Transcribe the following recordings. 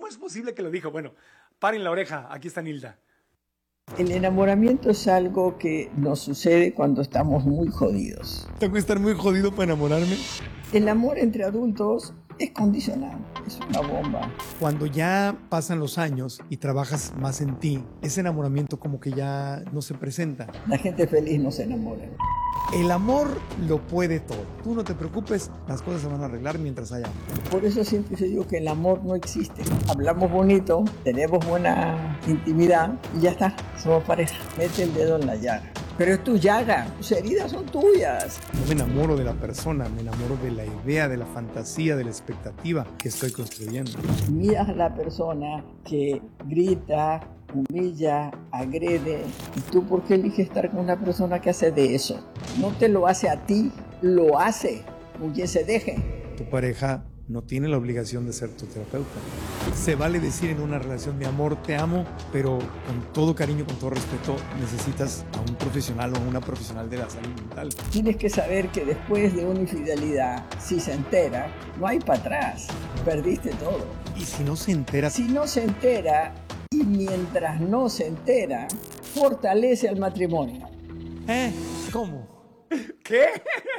¿Cómo es posible que lo dijo? Bueno, paren la oreja, aquí está Nilda. El enamoramiento es algo que nos sucede cuando estamos muy jodidos. ¿Tengo que estar muy jodido para enamorarme? El amor entre adultos es condicional, es una bomba. Cuando ya pasan los años y trabajas más en ti, ese enamoramiento como que ya no se presenta. La gente feliz no se enamora. El amor lo puede todo. Tú no te preocupes, las cosas se van a arreglar mientras haya amor. Por eso siempre se digo que el amor no existe. Hablamos bonito, tenemos buena intimidad y ya está, somos pareja. Mete el dedo en la llaga. Pero es tu llaga, tus heridas son tuyas. No me enamoro de la persona, me enamoro de la idea, de la fantasía, de la expectativa que estoy construyendo. Miras a la persona que grita, humilla, agrede. ¿Y tú por qué eliges estar con una persona que hace de eso? No te lo hace a ti, lo hace con quien se deje. Tu pareja no tiene la obligación de ser tu terapeuta. Se vale decir en una relación de amor, te amo, pero con todo cariño, con todo respeto, necesitas a un profesional o a una profesional de la salud mental. Tienes que saber que después de una infidelidad, si se entera, no hay para atrás. Perdiste todo. Y si no se entera... Si no se entera, y mientras no se entera, fortalece al matrimonio. ¿Cómo? ¿Qué?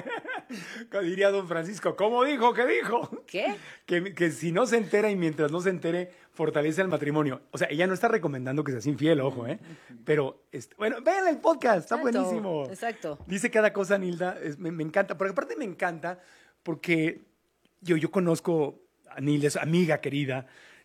Diría don Francisco, ¿cómo dijo? ¿Qué dijo? ¿Qué? Que si no se entera y mientras no se entere, fortalece el matrimonio. O sea, ella no está recomendando que seas infiel, ojo, ¿eh? Pero, bueno, vean el podcast, está Exacto, buenísimo. exacto. Dice cada cosa, Nilda, me encanta. Porque aparte me encanta porque yo conozco a Nilda, es amiga querida,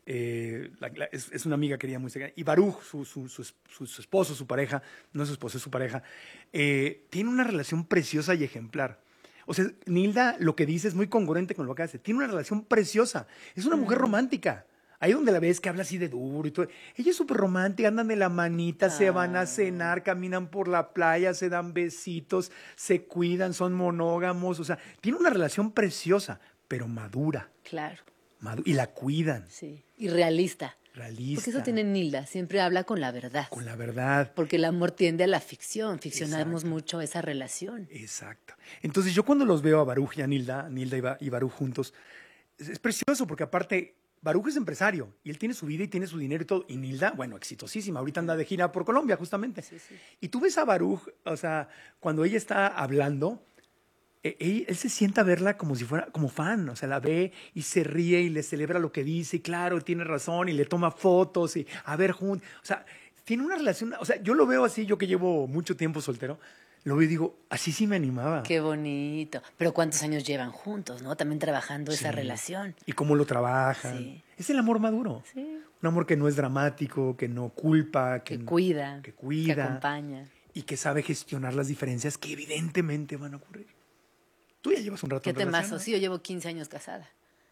es una amiga querida muy cercana. Y Baruch, su esposo, su pareja, no es su esposo, es su pareja, tiene una relación preciosa y ejemplar. O sea, Nilda lo que dice es muy congruente con lo que hace. Tiene una relación preciosa. Es una mujer romántica. Ahí donde la ves que habla así de duro y todo. Ella es súper romántica, andan de la manita, se van a cenar, caminan por la playa, se dan besitos, se cuidan, son monógamos. O sea, tiene una relación preciosa, pero madura. Claro. Y la cuidan. Sí. Y realista. Realista. Porque eso tiene Nilda, siempre habla con la verdad. Con la verdad. Porque el amor tiende a la ficción, ficcionamos Exacto. mucho esa relación. Exacto. Entonces yo cuando los veo a Baruch y a Nilda y Baruch juntos, es precioso porque aparte Baruch es empresario y él tiene su vida y tiene su dinero y todo. Y Nilda, bueno, exitosísima. Ahorita anda de gira por Colombia justamente. Sí, sí. Y tú ves a Baruch, o sea, cuando ella está hablando, él se sienta a verla como si fuera como fan, o sea, la ve y se ríe y le celebra lo que dice, y claro, tiene razón, y le toma fotos, y a ver juntos, o sea, tiene una relación, o sea, yo lo veo así, yo que llevo mucho tiempo soltero, lo veo y digo, así sí me animaba. Qué bonito. Pero ¿cuántos años llevan juntos, no? También trabajando Sí. esa relación. Y cómo lo trabajan. Sí. Es el amor maduro. Sí. Un amor que no es dramático, que no culpa, Que cuida. que cuida, Que acompaña. y que sabe gestionar las diferencias que evidentemente van a ocurrir. Tú ya llevas un rato ¿Qué en relación, temazo? ¿no? Sí, yo llevo 15 años casada.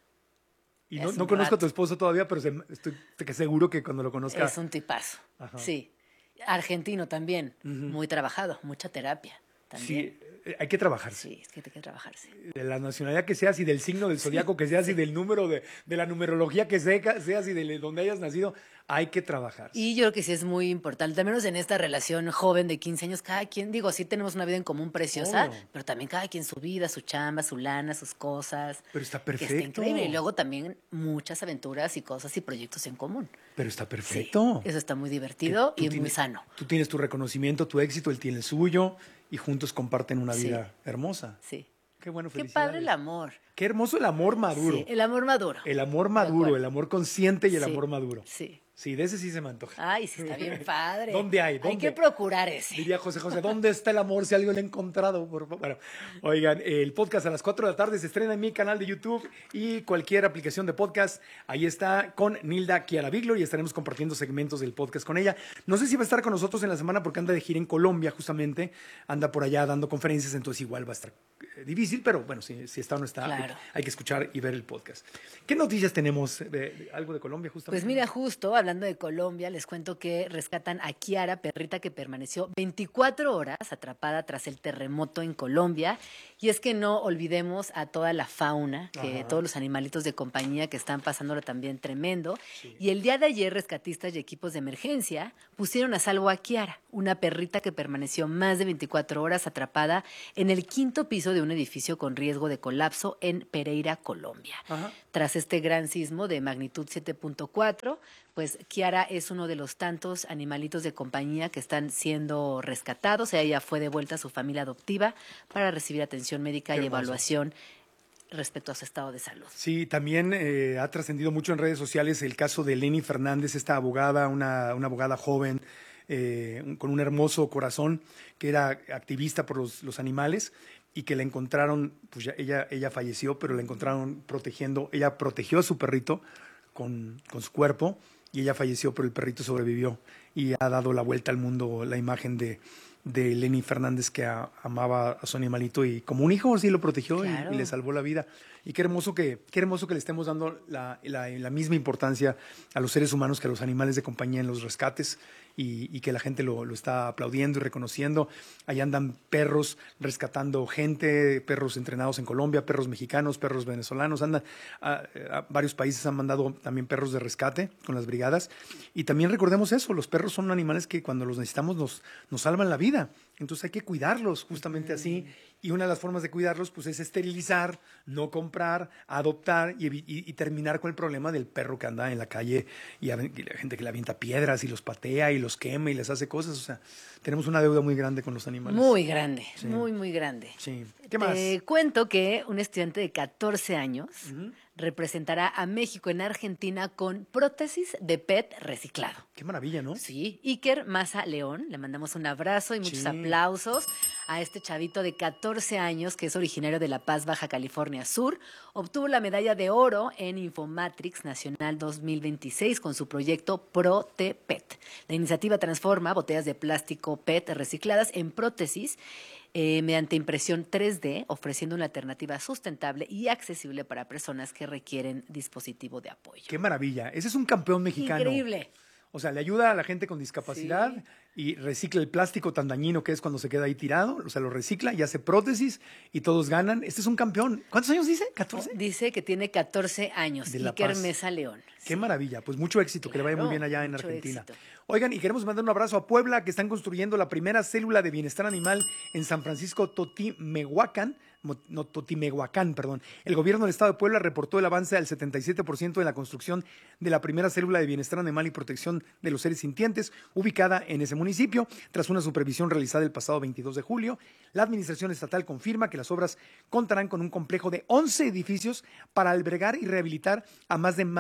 Y Es no un conozco a tu rato. esposo todavía, pero estoy seguro que cuando lo conozca... Es un tipazo. Ajá. Sí. Argentino también. Muy trabajado, mucha terapia también. Sí, hay que trabajarse. Sí, es que hay que trabajarse. De la nacionalidad que seas y del signo del zodiaco que seas y del número de la numerología que seas y de donde hayas nacido, hay que trabajar. Y yo creo que sí es muy importante, al menos en esta relación joven de 15 años, cada quien, digo, sí tenemos una vida en común preciosa, Obvio. pero también cada quien su vida, su chamba, su lana, sus cosas. Pero está Que está perfecto. increíble. Y luego también muchas aventuras y cosas y proyectos en común. Pero está Sí, perfecto. eso está muy divertido Que y tú muy tienes- sano. Tú tienes tu reconocimiento, tu éxito, él tiene el suyo y juntos comparten una Sí. vida hermosa. Sí. Qué bueno, Qué felicidades. padre el amor. Qué hermoso el amor maduro. Sí, el amor maduro. El amor De maduro, acuerdo. el amor consciente y el Sí, amor maduro. Sí. Sí, de ese sí se me antoja. Ay, sí, está bien padre. ¿Dónde hay? Hay ¿Dónde? que procurar ese. Diría José José, ¿dónde está el amor si alguien lo ha encontrado? Por favor. Bueno, oigan, el podcast a las 4 de la tarde se estrena en mi canal de YouTube y cualquier aplicación de podcast. Ahí está con Nilda Chiarabiglo y estaremos compartiendo segmentos del podcast con ella. No sé si va a estar con nosotros en la semana porque anda de gira en Colombia justamente. Anda por allá dando conferencias, entonces igual va a estar difícil, pero bueno, si está o no está, Claro. hay que escuchar y ver el podcast. ¿Qué noticias tenemos? ¿Algo de Colombia justamente? Pues mira, justo hablando hablando de Colombia, les cuento que rescatan a Kiara, perrita que permaneció 24 horas atrapada tras el terremoto en Colombia. Y es que no olvidemos a toda la fauna, que todos los animalitos de compañía que están pasándolo también tremendo. Sí. Y el día de ayer, rescatistas y equipos de emergencia pusieron a salvo a Kiara, una perrita que permaneció más de 24 horas atrapada en el 5º piso de un edificio con riesgo de colapso en Pereira, Colombia. Ajá. Tras este gran sismo de magnitud 7.4, pues Kiara es uno de los tantos animalitos de compañía que están siendo rescatados. Ella fue devuelta a su familia adoptiva para recibir atención médica y evaluación respecto a su estado de salud. Sí, también ha trascendido mucho en redes sociales el caso de Lenny Fernández, esta abogada, una abogada joven con un hermoso corazón, que era activista por los animales, y que la encontraron, pues ya, ella falleció, pero la encontraron protegiendo. Ella protegió a su perrito con su cuerpo, y ella falleció, pero el perrito sobrevivió, y ha dado la vuelta al mundo la imagen de Lenny Fernández, que amaba a su animalito y como un hijo sí lo protegió. Claro. y le salvó la vida. Y qué hermoso que le estemos dando la misma importancia a los seres humanos que a los animales de compañía en los rescates, y que la gente lo está aplaudiendo y reconociendo. Ahí andan perros rescatando gente, perros entrenados en Colombia, perros mexicanos, perros venezolanos. Andan a varios países han mandado también perros de rescate con las brigadas. Y también recordemos eso, los perros son animales que cuando los necesitamos nos salvan la vida. Entonces hay que cuidarlos justamente así. Y una de las formas de cuidarlos pues es esterilizar, no comprar, adoptar y terminar con el problema del perro que anda en la calle y la gente que le avienta piedras y los patea y los quema y les hace cosas. O sea, tenemos una deuda muy grande con los animales. Muy grande, sí. Muy grande. Sí. ¿Qué más? Te cuento que un estudiante de 14 años representará a México en Argentina con prótesis de PET reciclado. Qué maravilla, ¿no? Sí, Iker Maza León, le mandamos un abrazo y muchos aplausos a este chavito de 14 años que es originario de La Paz, Baja California Sur. Obtuvo la medalla de oro en Infomatrix Nacional 2026 con su proyecto ProTPET. La iniciativa transforma botellas de plástico PET recicladas en prótesis mediante impresión 3D, ofreciendo una alternativa sustentable y accesible para personas que requieren dispositivo de apoyo. ¡Qué maravilla! Ese es un campeón mexicano. Increíble. O sea, le ayuda a la gente con discapacidad y recicla el plástico tan dañino que es cuando se queda ahí tirado. O sea, lo recicla y hace prótesis y todos ganan. Este es un campeón. ¿Cuántos años dice? ¿14? Dice que tiene 14 años. Iker Mesa León. Qué maravilla. Pues mucho éxito. Que le vaya muy bien allá en Argentina. Éxito. Oigan, y queremos mandar un abrazo a Puebla, que están construyendo la primera célula de bienestar animal en San Francisco Totimehuacán. El gobierno del estado de Puebla reportó el avance al 77% en la construcción de la primera célula de bienestar animal y protección de los seres sintientes, ubicada en ese municipio. Tras una supervisión realizada el pasado 22 de julio, la administración estatal confirma que las obras contarán con un complejo de 11 edificios para albergar y rehabilitar a más de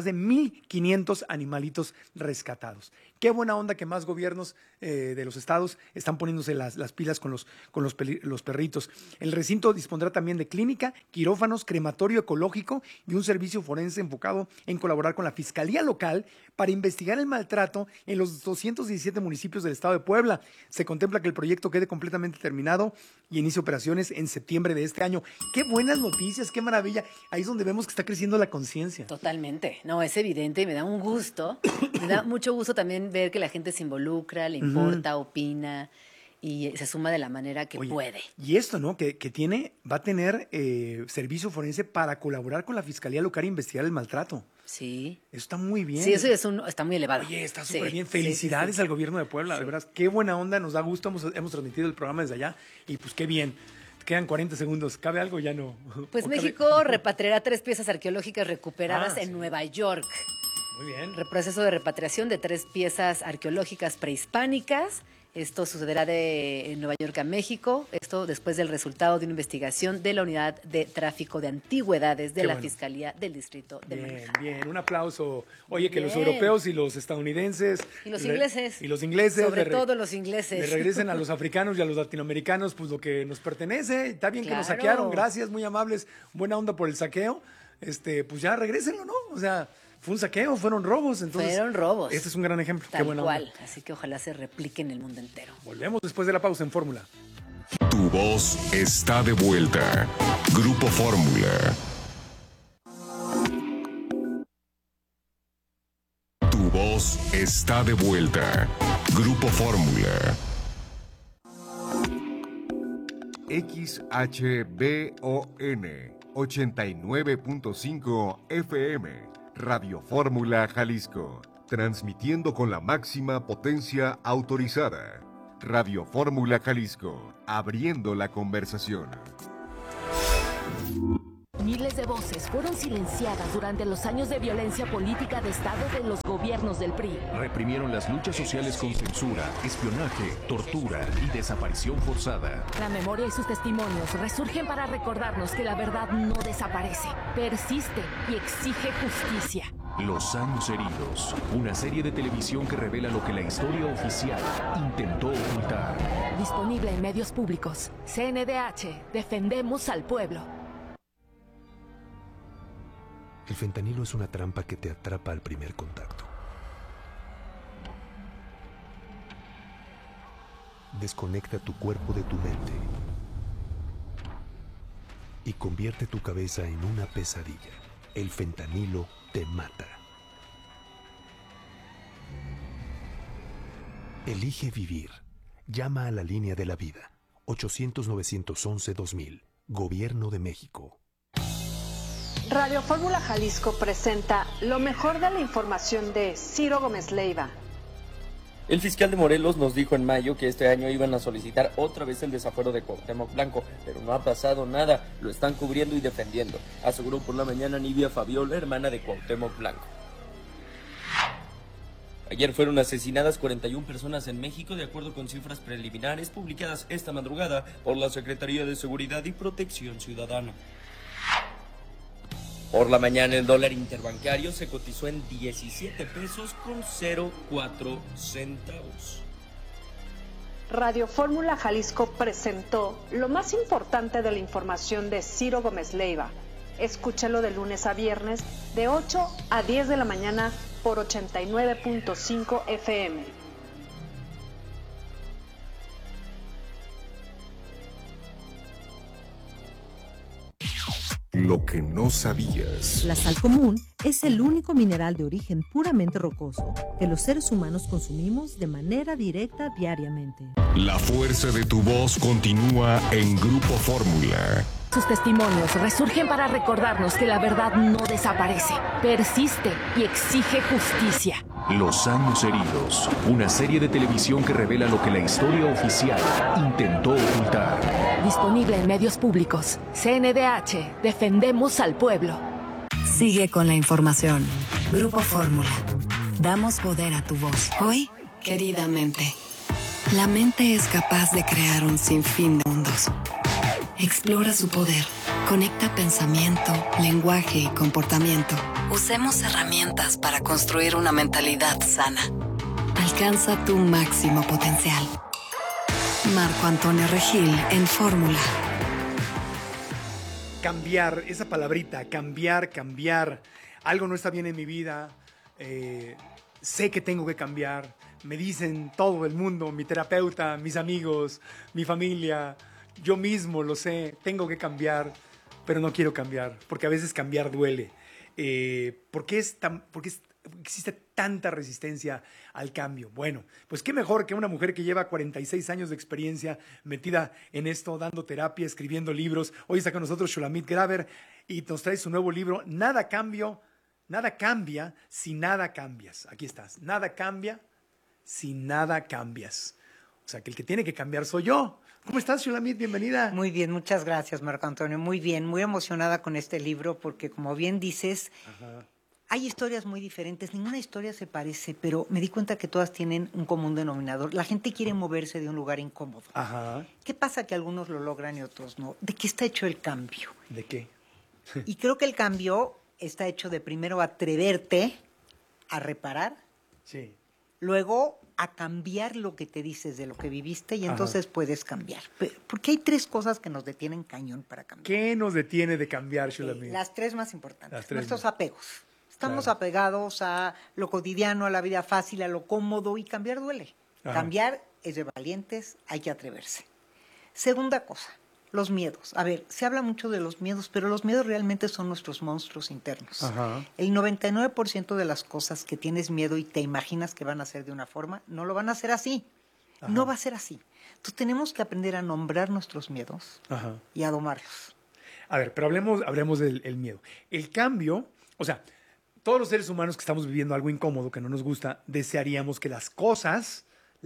1,500 animalitos rescatados. Qué buena onda que más gobiernos de los estados están poniéndose las pilas con los perritos. El recinto dispondrá también de clínica, quirófanos, crematorio ecológico y un servicio forense enfocado en colaborar con la Fiscalía Local para investigar el maltrato en los 217 municipios del estado de Puebla. Se contempla que el proyecto quede completamente terminado y inicie operaciones en septiembre de este año. ¡Qué buenas noticias! ¡Qué maravilla! Ahí es donde vemos que está creciendo la conciencia. Totalmente. No, es evidente y me da un gusto. Me da mucho gusto también ver que la gente se involucra, le importa, opina y se suma de la manera que puede. Y esto, ¿no? Que va a tener servicio forense para colaborar con la Fiscalía Local e investigar el maltrato. Sí. Eso está muy bien. Sí, eso está muy elevado. Oye, está súper bien. Felicidades al gobierno de Puebla. De verdad, qué buena onda, nos da gusto. Hemos transmitido el programa desde allá y pues qué bien. Quedan 40 segundos. ¿Cabe algo? Ya no. Pues México repatriará 3 piezas arqueológicas recuperadas en Nueva York. Muy bien. Proceso de repatriación de 3 piezas arqueológicas prehispánicas. Esto sucederá de Nueva York a México. Esto después del resultado de una investigación de la Unidad de Tráfico de Antigüedades de la Fiscalía del Distrito de Manhattan. Bien, un aplauso. Oye, que los europeos y los estadounidenses... Y los ingleses. Y los ingleses. Sobre todo los ingleses. Le regresen a los africanos y a los latinoamericanos pues lo que nos pertenece. Está bien que nos saquearon. Gracias, muy amables. Buena onda por el saqueo. Pues ya regrésenlo, ¿no? O sea... Fue un saqueo, fueron robos. Entonces, fueron robos. Este es un gran ejemplo. Tal Qué buena cual. onda. Así que ojalá se replique en el mundo entero. Volvemos después de la pausa en Fórmula. Tu voz está de vuelta. Grupo Fórmula. Tu voz está de vuelta. Grupo Fórmula. XHBON 89.5 FM, Radio Fórmula Jalisco, transmitiendo con la máxima potencia autorizada. Radio Fórmula Jalisco, abriendo la conversación. Miles de voces fueron silenciadas durante los años de violencia política de Estado de los gobiernos del PRI. Reprimieron las luchas sociales con censura, espionaje, tortura y desaparición forzada. La memoria y sus testimonios resurgen para recordarnos que la verdad no desaparece, persiste y exige justicia. Los años heridos, una serie de televisión que revela lo que la historia oficial intentó ocultar. Disponible en medios públicos. CNDH, defendemos al pueblo. El fentanilo es una trampa que te atrapa al primer contacto. Desconecta tu cuerpo de tu mente y convierte tu cabeza en una pesadilla. El fentanilo te mata. Elige vivir. Llama a la línea de la vida. 800-911-2000. Gobierno de México. Radio Fórmula Jalisco presenta lo mejor de la información de Ciro Gómez Leiva. El fiscal de Morelos nos dijo en mayo que este año iban a solicitar otra vez el desafuero de Cuauhtémoc Blanco, pero no ha pasado nada, lo están cubriendo y defendiendo, aseguró por la mañana Nidia Fabiola, hermana de Cuauhtémoc Blanco. Ayer fueron asesinadas 41 personas en México, de acuerdo con cifras preliminares publicadas esta madrugada por la Secretaría de Seguridad y Protección Ciudadana. Por la mañana el dólar interbancario se cotizó en 17 pesos con 0.4 centavos. Radio Fórmula Jalisco presentó lo más importante de la información de Ciro Gómez Leiva. Escúchalo de lunes a viernes de 8 a 10 de la mañana por 89.5 FM. Lo que no sabías. La sal común es el único mineral de origen puramente rocoso que los seres humanos consumimos de manera directa diariamente. La fuerza de tu voz continúa en Grupo Fórmula. Sus testimonios resurgen para recordarnos que la verdad no desaparece, persiste y exige justicia. Los años heridos, una serie de televisión que revela lo que la historia oficial intentó ocultar. Disponible en medios públicos. CNDH, defendemos al pueblo. Sigue con la información. Grupo Fórmula. Damos poder a tu voz. Hoy, querida mente. La mente es capaz de crear un sinfín de mundos. Explora su poder. Conecta pensamiento, lenguaje y comportamiento. Usemos herramientas para construir una mentalidad sana. Alcanza tu máximo potencial. Marco Antonio Regil en Fórmula. Cambiar, esa palabrita, cambiar. Algo no está bien en mi vida. Sé que tengo que cambiar. Me dicen todo el mundo, mi terapeuta, mis amigos, mi familia. Yo mismo lo sé, tengo que cambiar, pero no quiero cambiar, porque a veces cambiar duele. ¿Por qué existe tanta resistencia al cambio? Bueno, pues qué mejor que una mujer que lleva 46 años de experiencia metida en esto, dando terapia, escribiendo libros. Hoy está con nosotros Shulamit Graver y nos trae su nuevo libro, Nada cambia si nada cambias. Aquí estás, nada cambia si nada cambias. O sea, que el que tiene que cambiar soy yo. ¿Cómo estás, Shulamit? Bienvenida. Muy bien, muchas gracias, Marco Antonio. Muy bien, muy emocionada con este libro porque, como bien dices, hay historias muy diferentes. Ninguna historia se parece, pero me di cuenta que todas tienen un común denominador. La gente quiere moverse de un lugar incómodo. ¿Qué pasa que algunos lo logran y otros no? ¿De qué está hecho el cambio? ¿De qué? Y creo que el cambio está hecho de primero atreverte a reparar. Sí. Luego a cambiar lo que te dices de lo que viviste y entonces puedes cambiar. Porque hay tres cosas que nos detienen cañón para cambiar. ¿Qué nos detiene de cambiar, Shulamit? Las tres más importantes. Nuestros más. apegos. Estamos apegados a lo cotidiano, a la vida fácil, a lo cómodo y cambiar duele. Cambiar es de valientes, hay que atreverse. Segunda cosa, Los miedos. A ver, se habla mucho de los miedos, pero los miedos realmente son nuestros monstruos internos. Ajá. El 99% de las cosas que tienes miedo y te imaginas que van a ser de una forma, no lo van a hacer así. Ajá. No va a ser así. Entonces tenemos que aprender a nombrar nuestros miedos Ajá. y a domarlos. A ver, pero hablemos del miedo. El cambio, o sea, todos los seres humanos que estamos viviendo algo incómodo, que no nos gusta, desearíamos que las cosas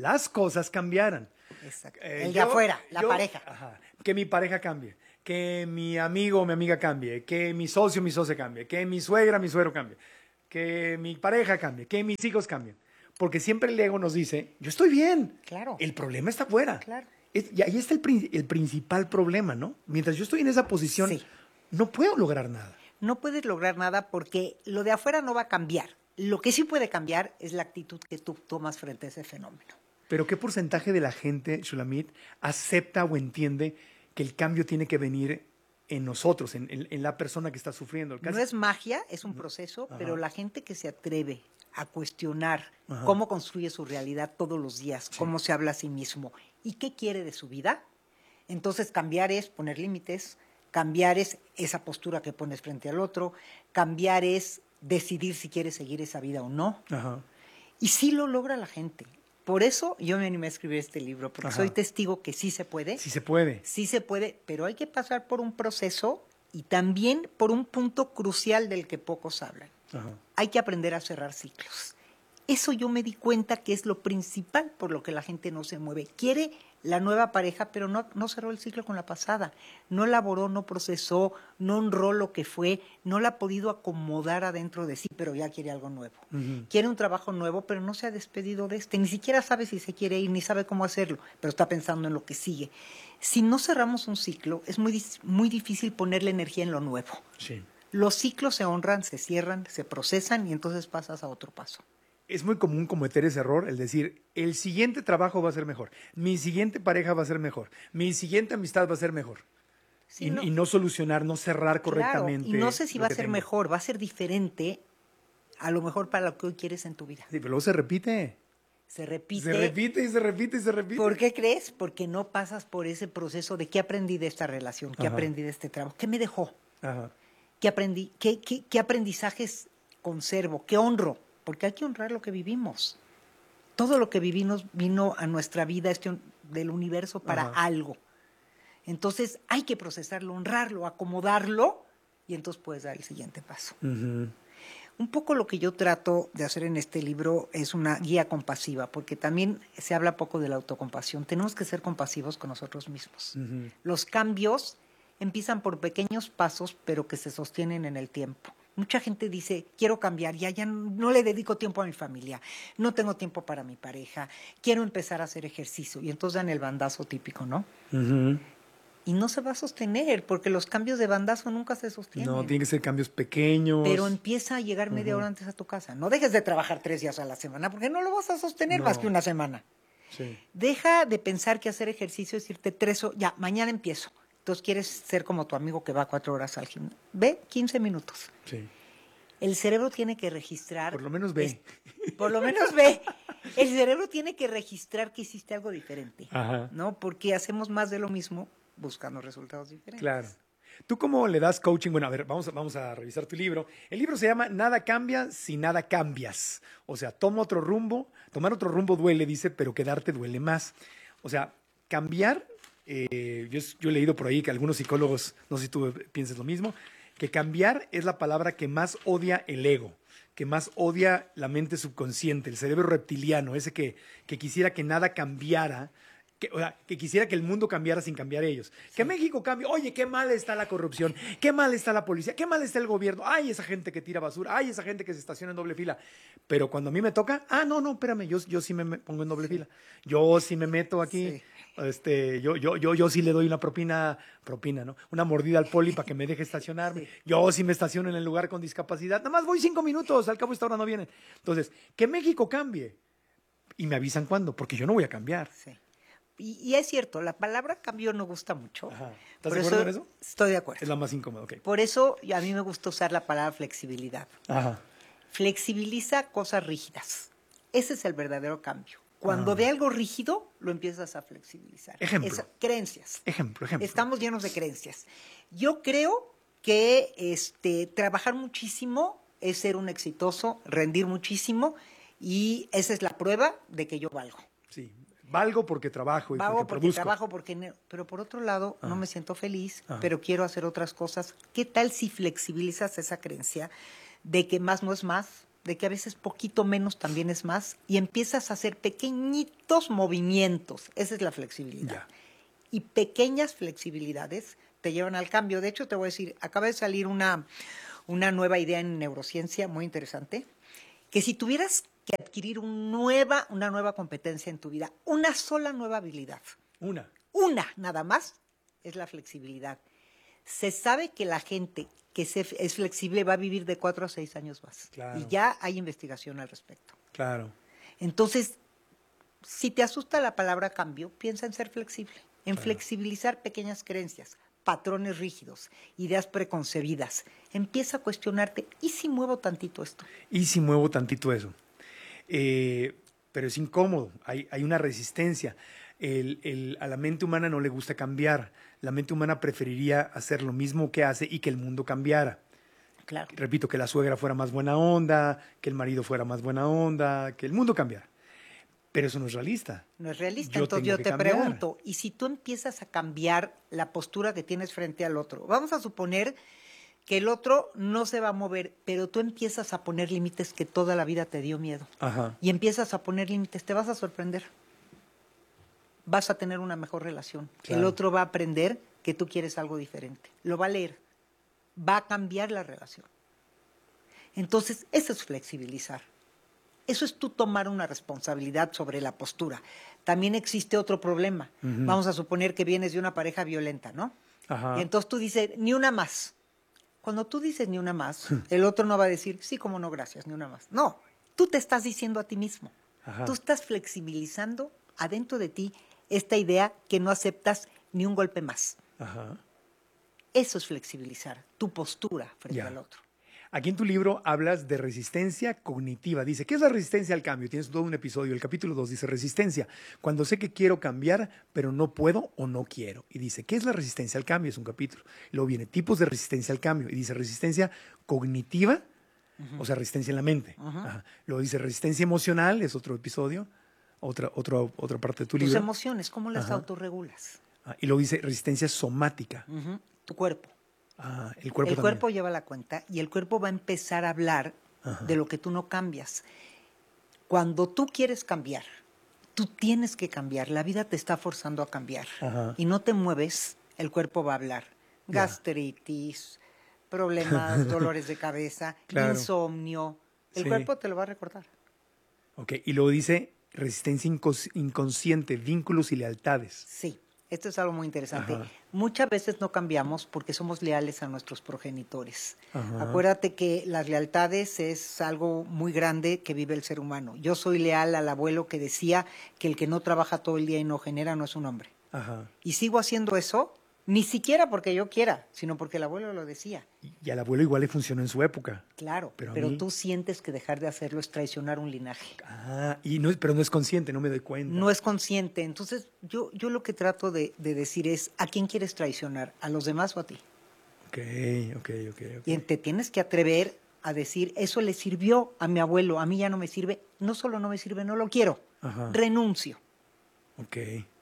cambiaran. Exacto. El de afuera, la pareja. Ajá, que mi pareja cambie, que mi amigo o mi amiga cambie, que mi socia cambie, que mi suegra, mi suegro cambie, que mi pareja cambie, que mis hijos cambien. Porque siempre el ego nos dice, yo estoy bien. Claro. El problema está afuera. Claro. Y ahí está el principal problema, ¿no? Mientras yo estoy en esa posición, Sí. no puedo lograr nada. No puedes lograr nada porque lo de afuera no va a cambiar. Lo que sí puede cambiar es la actitud que tú tomas frente a ese fenómeno. Pero ¿qué porcentaje de la gente, Shulamit, acepta o entiende que el cambio tiene que venir en nosotros, en la persona que está sufriendo? No es magia, es un proceso, Ajá. pero la gente que se atreve a cuestionar Ajá. cómo construye su realidad todos los días, cómo se habla a sí mismo y qué quiere de su vida, entonces cambiar es poner límites, cambiar es esa postura que pones frente al otro, cambiar es decidir si quieres seguir esa vida o no. Ajá. Y sí lo logra la gente. Por eso yo me animé a escribir este libro, porque Ajá. soy testigo que sí se puede. Sí se puede. Sí se puede, pero hay que pasar por un proceso y también por un punto crucial del que pocos hablan. Ajá. Hay que aprender a cerrar ciclos. Eso yo me di cuenta que es lo principal por lo que la gente no se mueve. Quiere la nueva pareja, pero no cerró el ciclo con la pasada. No elaboró, no procesó, no honró lo que fue, no la ha podido acomodar adentro de sí, pero ya quiere algo nuevo. Ujú. Quiere un trabajo nuevo, pero no se ha despedido de este. Ni siquiera sabe si se quiere ir, ni sabe cómo hacerlo, pero está pensando en lo que sigue. Si no cerramos un ciclo, es muy difícil ponerle energía en lo nuevo. Sí. Los ciclos se honran, se cierran, se procesan y entonces pasas a otro paso. Es muy común cometer ese error, el decir, el siguiente trabajo va a ser mejor, mi siguiente pareja va a ser mejor, mi siguiente amistad va a ser mejor. Sí, y no solucionar, no cerrar correctamente. Claro, y no sé si lo va a que ser tengo. mejor, va a ser diferente a lo mejor para lo que hoy quieres en tu vida. Sí, pero luego se repite. Se repite. Se repite y se repite y se repite. ¿Por qué crees? Porque no pasas por ese proceso de qué aprendí de esta relación, qué Ajá. aprendí de este trabajo, qué me dejó, Ajá. qué aprendí, qué aprendizajes conservo, qué honro, porque hay que honrar lo que vivimos. Todo lo que vivimos vino a nuestra vida del universo para Ajá. algo. Entonces hay que procesarlo, honrarlo, acomodarlo y entonces puedes dar el siguiente paso. Ujú. Un poco lo que yo trato de hacer en este libro es una guía compasiva, porque también se habla poco de la autocompasión. Tenemos que ser compasivos con nosotros mismos. Ujú. Los cambios empiezan por pequeños pasos, pero que se sostienen en el tiempo. Mucha gente dice, quiero cambiar, ya no le dedico tiempo a mi familia, no tengo tiempo para mi pareja, quiero empezar a hacer ejercicio. Y entonces dan el bandazo típico, ¿no? Ujú. Y no se va a sostener, porque los cambios de bandazo nunca se sostienen. No, tienen que ser cambios pequeños. Pero empieza a llegar media hora antes a tu casa. No dejes de trabajar 3 días a la semana, porque no lo vas a sostener No. más que una semana. Sí. Deja de pensar que hacer ejercicio es irte 3 horas. Ya, mañana empiezo. Entonces quieres ser como tu amigo que va 4 horas al gimnasio. Ve 15 minutos. Sí. El cerebro tiene que registrar. Por lo menos ve. Por lo menos ve. El cerebro tiene que registrar que hiciste algo diferente. Ajá. ¿No? Porque hacemos más de lo mismo buscando resultados diferentes. Claro. ¿Tú cómo le das coaching? Bueno, a ver, vamos a revisar tu libro. El libro se llama Nada cambia si nada cambias. O sea, tomar otro rumbo duele, dice, pero quedarte duele más. O sea, cambiar, yo he leído por ahí que algunos psicólogos, no sé si tú piensas lo mismo, que cambiar es la palabra que más odia el ego, que más odia la mente subconsciente, el cerebro reptiliano, ese que quisiera que nada cambiara, que quisiera que el mundo cambiara sin cambiar ellos. Que México cambie. Oye, qué mal está la corrupción, qué mal está la policía, qué mal está el gobierno. Ay, esa gente que tira basura, ay, esa gente que se estaciona en doble fila. Pero cuando a mí me toca, no, espérame, yo sí me pongo en doble fila. Yo sí me meto aquí. Sí. Yo sí le doy una propina, ¿no? Una mordida al poli para que me deje estacionarme. Sí. Yo sí me estaciono en el lugar con discapacidad. Nada más voy 5 minutos, al cabo esta hora no vienen. Entonces, que México cambie. Y me avisan cuándo, porque yo no voy a cambiar. Sí. Y es cierto, la palabra cambio no gusta mucho. Ajá. ¿Estás de acuerdo con eso? Estoy de acuerdo. Es la más incómoda, ok. Por eso a mí me gusta usar la palabra flexibilidad. Ajá. Flexibiliza cosas rígidas. Ese es el verdadero cambio. Cuando de algo rígido, lo empiezas a flexibilizar. Ejemplo. Creencias. Ejemplo. Estamos llenos de creencias. Yo creo que trabajar muchísimo es ser un exitoso, rendir muchísimo, y esa es la prueba de que yo valgo. Sí, valgo porque trabajo y Valgo porque produzco. trabajo, pero por otro lado no me siento feliz, pero quiero hacer otras cosas. ¿Qué tal si flexibilizas esa creencia de que más no es más, de que a veces poquito menos también es más, y empiezas a hacer pequeñitos movimientos? Esa es la flexibilidad. Ya. Y pequeñas flexibilidades te llevan al cambio. De hecho, te voy a decir, acaba de salir una nueva idea en neurociencia muy interesante, que si tuvieras que adquirir una nueva competencia en tu vida, una sola nueva habilidad, una nada más, es la flexibilidad. Se sabe que la gente que es flexible va a vivir de 4 a 6 años más. Claro. Y ya hay investigación al respecto. Claro. Entonces, si te asusta la palabra cambio, piensa en ser flexible, en flexibilizar pequeñas creencias, patrones rígidos, ideas preconcebidas. Empieza a cuestionarte, ¿y si muevo tantito esto? ¿Y si muevo tantito eso? Pero es incómodo, hay una resistencia. A la mente humana no le gusta cambiar. La mente humana preferiría hacer lo mismo que hace y que el mundo cambiara. Claro. Repito, que la suegra fuera más buena onda, que el marido fuera más buena onda, que el mundo cambiara. Pero eso no es realista. No es realista. Yo Entonces tengo yo que te cambiar. pregunto, ¿y si tú empiezas a cambiar la postura que tienes frente al otro? Vamos a suponer que el otro no se va a mover, pero tú empiezas a poner límites que toda la vida te dio miedo. Ajá. Y empiezas a poner límites, te vas a sorprender. Vas a tener una mejor relación. Claro. El otro va a aprender que tú quieres algo diferente. Lo va a leer. Va a cambiar la relación. Entonces, eso es flexibilizar. Eso es tú tomar una responsabilidad sobre la postura. También existe otro problema. Vamos a suponer que vienes de una pareja violenta, ¿no? Ajá. Y entonces tú dices, ni una más. Cuando tú dices ni una más, el otro no va a decir, sí, cómo no, gracias, ni una más. No, tú te estás diciendo a ti mismo. Ajá. Tú estás flexibilizando adentro de ti esta idea que no aceptas ni un golpe más. Ajá. Eso es flexibilizar tu postura frente Ya. al otro. Aquí en tu libro hablas de resistencia cognitiva. Dice, ¿qué es la resistencia al cambio? Tienes todo un episodio. El capítulo 2 dice, resistencia, cuando sé que quiero cambiar, pero no puedo o no quiero. Y dice, ¿qué es la resistencia al cambio? Es un capítulo. Luego viene tipos de resistencia al cambio. Y dice, resistencia cognitiva, o sea, resistencia en la mente. Ajá. Luego dice, resistencia emocional, es otro episodio, otra parte de tu Tus libro. emociones, ¿cómo las Ajá. autorregulas? Y luego dice, resistencia somática. Tu cuerpo. El cuerpo El también. cuerpo lleva la cuenta y el cuerpo va a empezar a hablar de lo que tú no cambias. Cuando tú quieres cambiar, tú tienes que cambiar. La vida te está forzando a cambiar. Ajá. Y no te mueves, el cuerpo va a hablar. Gastritis, problemas, dolores de cabeza, Claro. insomnio. El Sí. cuerpo te lo va a recordar. Ok, y luego dice resistencia inconsciente, vínculos y lealtades. Sí, esto es algo muy interesante. Ajá. Muchas veces no cambiamos porque somos leales a nuestros progenitores. Ajá. Acuérdate que las lealtades es algo muy grande que vive el ser humano. Yo soy leal al abuelo que decía que el que no trabaja todo el día y no genera no es un hombre. Ajá. Y sigo haciendo eso, ni siquiera porque yo quiera, sino porque el abuelo lo decía. Y al abuelo igual le funcionó en su época. Claro, Pero a pero mí- tú sientes que dejar de hacerlo es traicionar un linaje. Pero no es consciente, no me doy cuenta. No es consciente. Entonces, yo lo que trato de decir es, ¿a quién quieres traicionar? ¿A los demás o a ti? Ok. Y te tienes que atrever a decir, eso le sirvió a mi abuelo, a mí ya no me sirve. No solo no me sirve, no lo quiero. Ajá. Renuncio. Ok.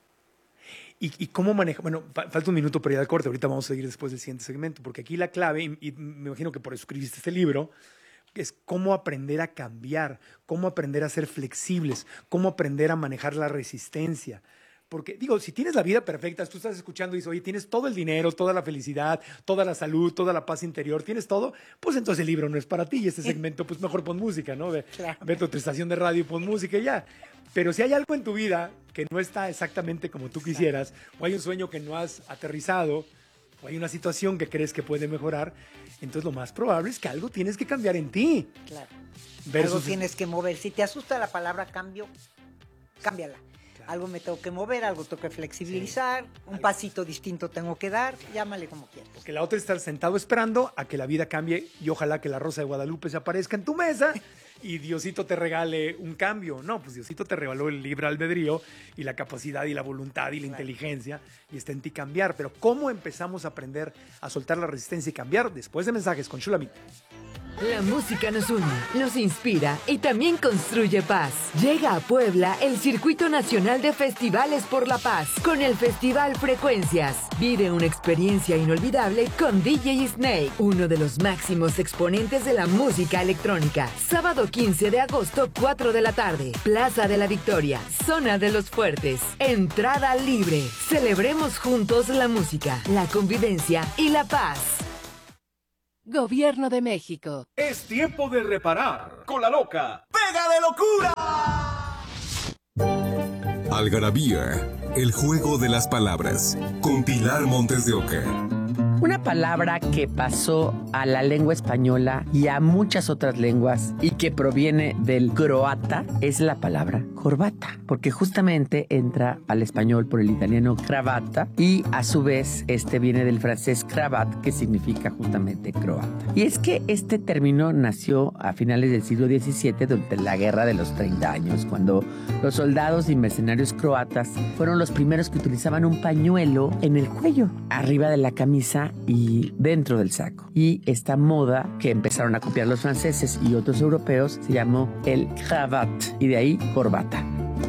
¿Y cómo maneja? Bueno, falta un minuto para ir al corte. Ahorita vamos a seguir después del siguiente segmento, porque aquí la clave, y me imagino que por eso escribiste este libro, es cómo aprender a cambiar, cómo aprender a ser flexibles, cómo aprender a manejar la resistencia. Porque, digo, si tienes la vida perfecta, tú estás escuchando y dices, oye, tienes todo el dinero, toda la felicidad, toda la salud, toda la paz interior, tienes todo, pues entonces el libro no es para ti y este segmento, pues mejor pon música, ¿no? Claro. Vete a otra estación de radio y pon música y ya. Pero si hay algo en tu vida que no está exactamente como tú quisieras, o hay un sueño que no has aterrizado, o hay una situación que crees que puede mejorar, entonces lo más probable es que algo tienes que cambiar en ti. Claro. Versus- Algo tienes que mover. Si te asusta la palabra cambio, cámbiala. Algo me tengo que mover, algo tengo que flexibilizar, un pasito distinto tengo que dar, llámale como quieras. Porque la otra es estar sentado esperando a que la vida cambie y ojalá que la rosa de Guadalupe se aparezca en tu mesa y Diosito te regale un cambio. No, pues Diosito te regaló el libre albedrío y la capacidad y la voluntad y la inteligencia y está en ti cambiar. Pero ¿cómo empezamos a aprender a soltar la resistencia y cambiar? Después de mensajes con Shulamit. La música nos une, nos inspira y también construye paz. Llega a Puebla el Circuito Nacional de Festivales por la Paz con el Festival Frecuencias. Vive una experiencia inolvidable con DJ Snake, uno de los máximos exponentes de la música electrónica. Sábado 15 de agosto, 4 de la tarde. Plaza de la Victoria, Zona de los Fuertes. Entrada libre. Celebremos juntos la música, la convivencia y la paz. Gobierno de México. Es tiempo de reparar con la loca. ¡Pega de locura! Algarabía, el juego de las palabras, con Pilar Montes de Oca. Una palabra que pasó a la lengua española y a muchas otras lenguas y que proviene del croata es la palabra corbata, porque justamente entra al español por el italiano cravata y a su vez viene del francés cravat, que significa justamente croata. Y es que este término nació a finales del siglo XVII durante la Guerra de los 30 años, cuando los soldados y mercenarios croatas fueron los primeros que utilizaban un pañuelo en el cuello, arriba de la camisa y dentro del saco. Y esta moda que empezaron a copiar los franceses y otros europeos se llamó el cravat y de ahí corbata.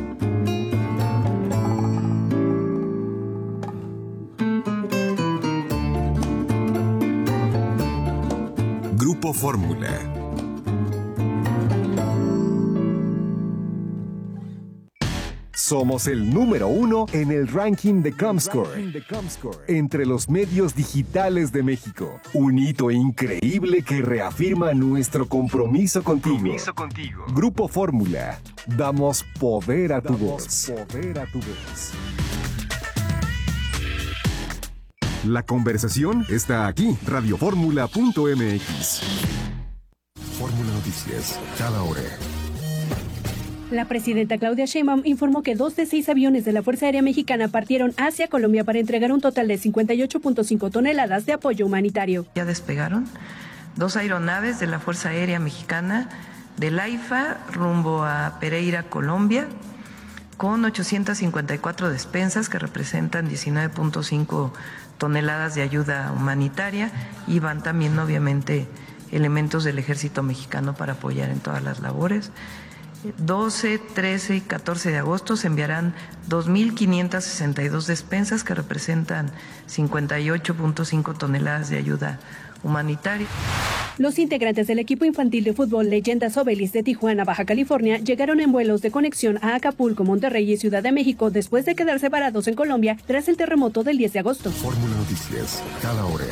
Grupo Fórmula. Somos el número 1 en el ranking de Comscore, entre los medios digitales de México. Un hito increíble que reafirma nuestro compromiso contigo. Grupo Fórmula. Damos poder a tu voz. La conversación está aquí. Radioformula.mx. Fórmula Noticias, cada hora. La presidenta Claudia Sheinbaum informó que 2 de 6 aviones de la Fuerza Aérea Mexicana partieron hacia Colombia para entregar un total de 58.5 toneladas de apoyo humanitario. Ya despegaron 2 aeronaves de la Fuerza Aérea Mexicana del AIFA rumbo a Pereira, Colombia, con 854 despensas que representan 19.5 toneladas de ayuda humanitaria, y van también obviamente elementos del Ejército Mexicano para apoyar en todas las labores. 12, 13 y 14 de agosto se enviarán 2.562 despensas que representan 58.5 toneladas de ayuda humanitaria. Los integrantes del equipo infantil de fútbol Leyendas Obelis de Tijuana, Baja California, llegaron en vuelos de conexión a Acapulco, Monterrey y Ciudad de México después de quedarse varados en Colombia tras el terremoto del 10 de agosto. Fórmula Noticias, cada hora.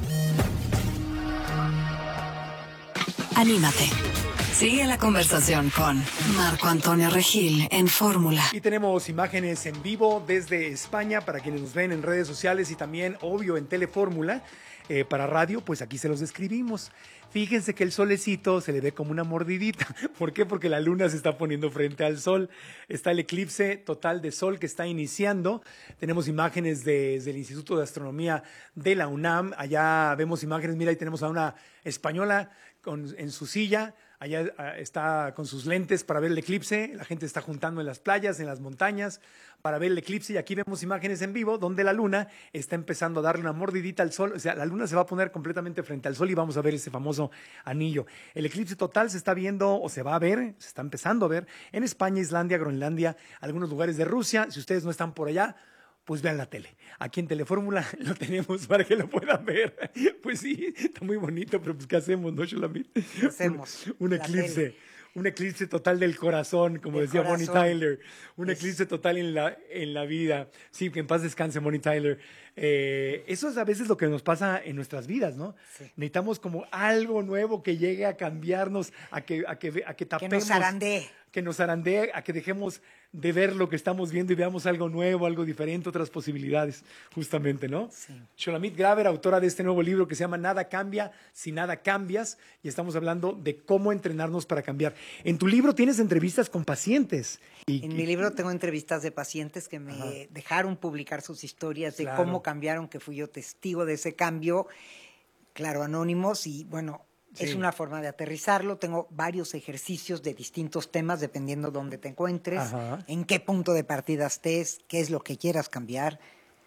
Anímate. Sigue la conversación con Marco Antonio Regil en Fórmula. Y tenemos imágenes en vivo desde España para quienes nos ven en redes sociales y también, obvio, en Telefórmula. Para radio, pues aquí se los describimos. Fíjense que el solecito se le ve como una mordidita. ¿Por qué? Porque la luna se está poniendo frente al sol. Está el eclipse total de sol que está iniciando. Tenemos imágenes desde el Instituto de Astronomía de la UNAM. Allá vemos imágenes, mira, ahí tenemos a una española en su silla. Allá está con sus lentes para ver el eclipse. La gente está juntando en las playas, en las montañas, para ver el eclipse. Y aquí vemos imágenes en vivo donde la luna está empezando a darle una mordidita al sol. O sea, la luna se va a poner completamente frente al sol y vamos a ver ese famoso anillo. El eclipse total se está viendo, o se va a ver, se está empezando a ver en España, Islandia, Groenlandia, algunos lugares de Rusia. Si ustedes no están por allá, pues vean la tele. Aquí en Telefórmula lo tenemos para que lo puedan ver. Pues sí, está muy bonito, pero pues ¿qué hacemos, no, Shulamit? ¿Qué hacemos? Un eclipse. Un eclipse total del corazón, como decía Bonnie Tyler. Un eclipse total en la vida. Sí, que en paz descanse Bonnie Tyler. Eso es a veces lo que nos pasa en nuestras vidas, ¿no? Sí. Necesitamos como algo nuevo que llegue a cambiarnos, a que tapemos. Que nos zarandee, a que dejemos de ver lo que estamos viendo y veamos algo nuevo, algo diferente, otras posibilidades, justamente, ¿no? Sí. Shulamit Graver, autora de este nuevo libro que se llama Nada cambia si nada cambias, y estamos hablando de cómo entrenarnos para cambiar. En tu libro tienes entrevistas con pacientes. En mi libro tengo entrevistas de pacientes que me dejaron publicar sus historias de cómo cambiaron, que fui yo testigo de ese cambio, claro, anónimos, y bueno, Es una forma de aterrizarlo. Tengo varios ejercicios de distintos temas, dependiendo dónde te encuentres, Ajá. en qué punto de partida estés, qué es lo que quieras cambiar.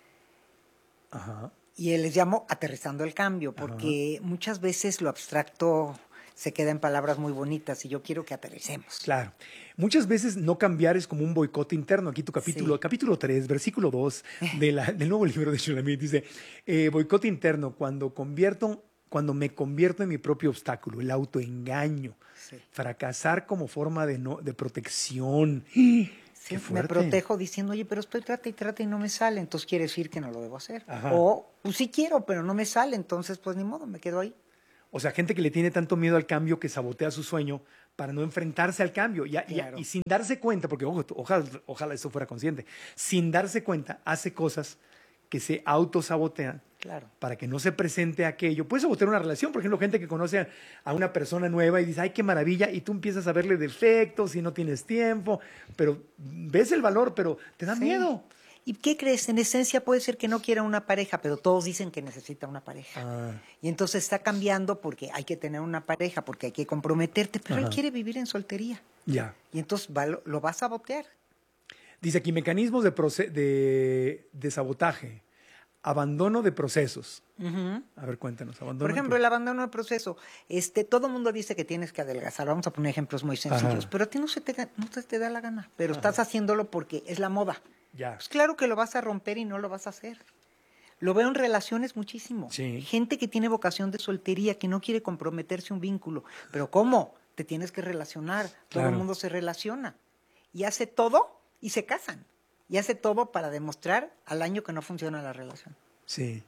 Ajá. Y les llamo aterrizando el cambio, porque muchas veces lo abstracto se queda en palabras muy bonitas y yo quiero que aterricemos. Claro. Muchas veces no cambiar es como un boicot interno. Aquí tu capítulo, capítulo 3, versículo 2 del nuevo libro de Shulamit dice, boicot interno, cuando me convierto en mi propio obstáculo, el autoengaño, fracasar como forma de protección. Sí, Qué me fuerte. protejo diciendo, oye, pero estoy trata y no me sale, entonces quiere decir que no lo debo hacer. Ajá. O, pues sí quiero, pero no me sale, entonces pues ni modo, me quedo ahí. O sea, gente que le tiene tanto miedo al cambio que sabotea su sueño para no enfrentarse al cambio. Y sin darse cuenta, porque ojalá eso fuera consciente, sin darse cuenta, hace cosas que se autosabotean Claro. para que no se presente aquello. Puedes sabotear una relación, por ejemplo, gente que conoce a una persona nueva y dice, ay, qué maravilla, y tú empiezas a verle defectos y no tienes tiempo, pero ves el valor, pero te da miedo. ¿Y qué crees? En esencia puede ser que no quiera una pareja, pero todos dicen que necesita una pareja. Y entonces está cambiando porque hay que tener una pareja, porque hay que comprometerte, pero él quiere vivir en soltería. Ya. Y entonces lo va a sabotear. Dice aquí, mecanismos de sabotaje, abandono de procesos. A ver, cuéntanos. Por ejemplo, el abandono del proceso. Todo el mundo dice que tienes que adelgazar. Vamos a poner ejemplos muy sencillos. Pero a ti no se te da la gana. Pero estás haciéndolo porque es la moda. Ya. Pues claro que lo vas a romper y no lo vas a hacer. Lo veo en relaciones muchísimo. Gente que tiene vocación de soltería, que no quiere comprometerse un vínculo. Pero ¿cómo? Te tienes que relacionar. Todo el mundo se relaciona. Y hace todo y se casan. Y hace todo para demostrar al año que no funciona la relación. Sí.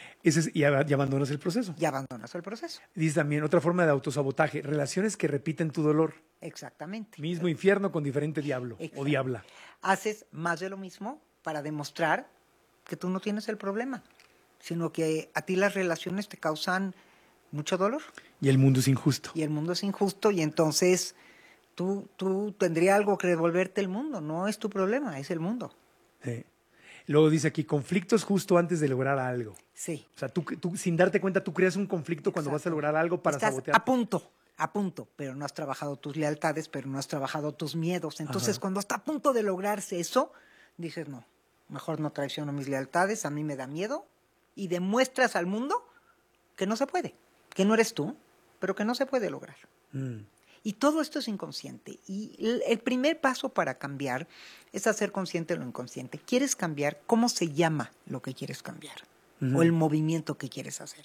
Y abandonas el proceso. Y abandonas el proceso. Dice también otra forma de autosabotaje, relaciones que repiten tu dolor. Exactamente. Mismo infierno con diferente diablo o diabla. Haces más de lo mismo para demostrar que tú no tienes el problema, sino que a ti las relaciones te causan mucho dolor. Y el mundo es injusto. Y el mundo es injusto y entonces tú tendrías algo que devolverte el mundo. No es tu problema, es el mundo. Sí. Luego dice aquí, conflictos justo antes de lograr algo. Sí. O sea, tú sin darte cuenta, tú creas un conflicto cuando vas a lograr algo para sabotear. A punto, pero no has trabajado tus lealtades, pero no has trabajado tus miedos. Entonces, cuando está a punto de lograrse eso, dices, no, mejor no traiciono mis lealtades, a mí me da miedo, y demuestras al mundo que no se puede, que no eres tú, pero que no se puede lograr. Y todo esto es inconsciente. Y el primer paso para cambiar es hacer consciente lo inconsciente. ¿Quieres cambiar? ¿Cómo se llama lo que quieres cambiar? O el movimiento que quieres hacer.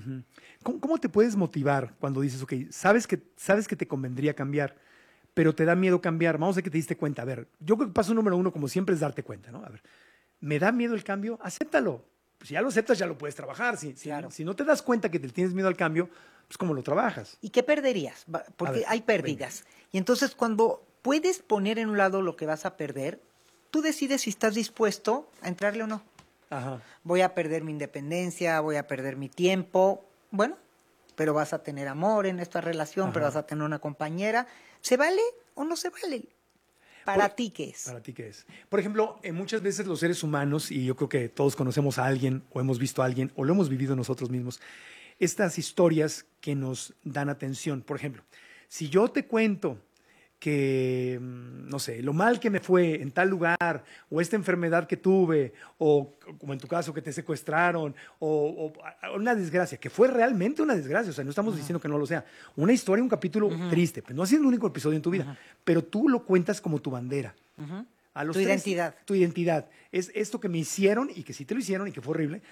¿Cómo te puedes motivar cuando dices, ok, sabes que te convendría cambiar, pero te da miedo cambiar? Vamos a ver que te diste cuenta. A ver, yo creo que paso número 1, como siempre, es darte cuenta, ¿no? A ver, ¿me da miedo el cambio? Acéptalo. Pues si ya lo aceptas, ya lo puedes trabajar. Si no te das cuenta que te tienes miedo al cambio, pues ¿cómo lo trabajas? ¿Y qué perderías? Porque ver, hay pérdidas. Y entonces cuando puedes poner en un lado lo que vas a perder, tú decides si estás dispuesto a entrarle o no. Voy a perder mi independencia, voy a perder mi tiempo. Bueno, pero vas a tener amor en esta relación, pero vas a tener una compañera. ¿Se vale o no se vale? ¿Para ti qué es? ¿Para ti qué es? Por ejemplo, muchas veces los seres humanos, y yo creo que todos conocemos a alguien, o hemos visto a alguien, o lo hemos vivido nosotros mismos, estas historias que nos dan atención. Por ejemplo, si yo te cuento que, no sé, lo mal que me fue en tal lugar, o esta enfermedad que tuve, o como en tu caso que te secuestraron, o una desgracia, que fue realmente una desgracia, o sea, no estamos diciendo que no lo sea, una historia, un capítulo triste, pero no ha sido el único episodio en tu vida, pero tú lo cuentas como tu bandera. Tu identidad. Tu identidad. Es esto que me hicieron, y que sí te lo hicieron, y que fue horrible,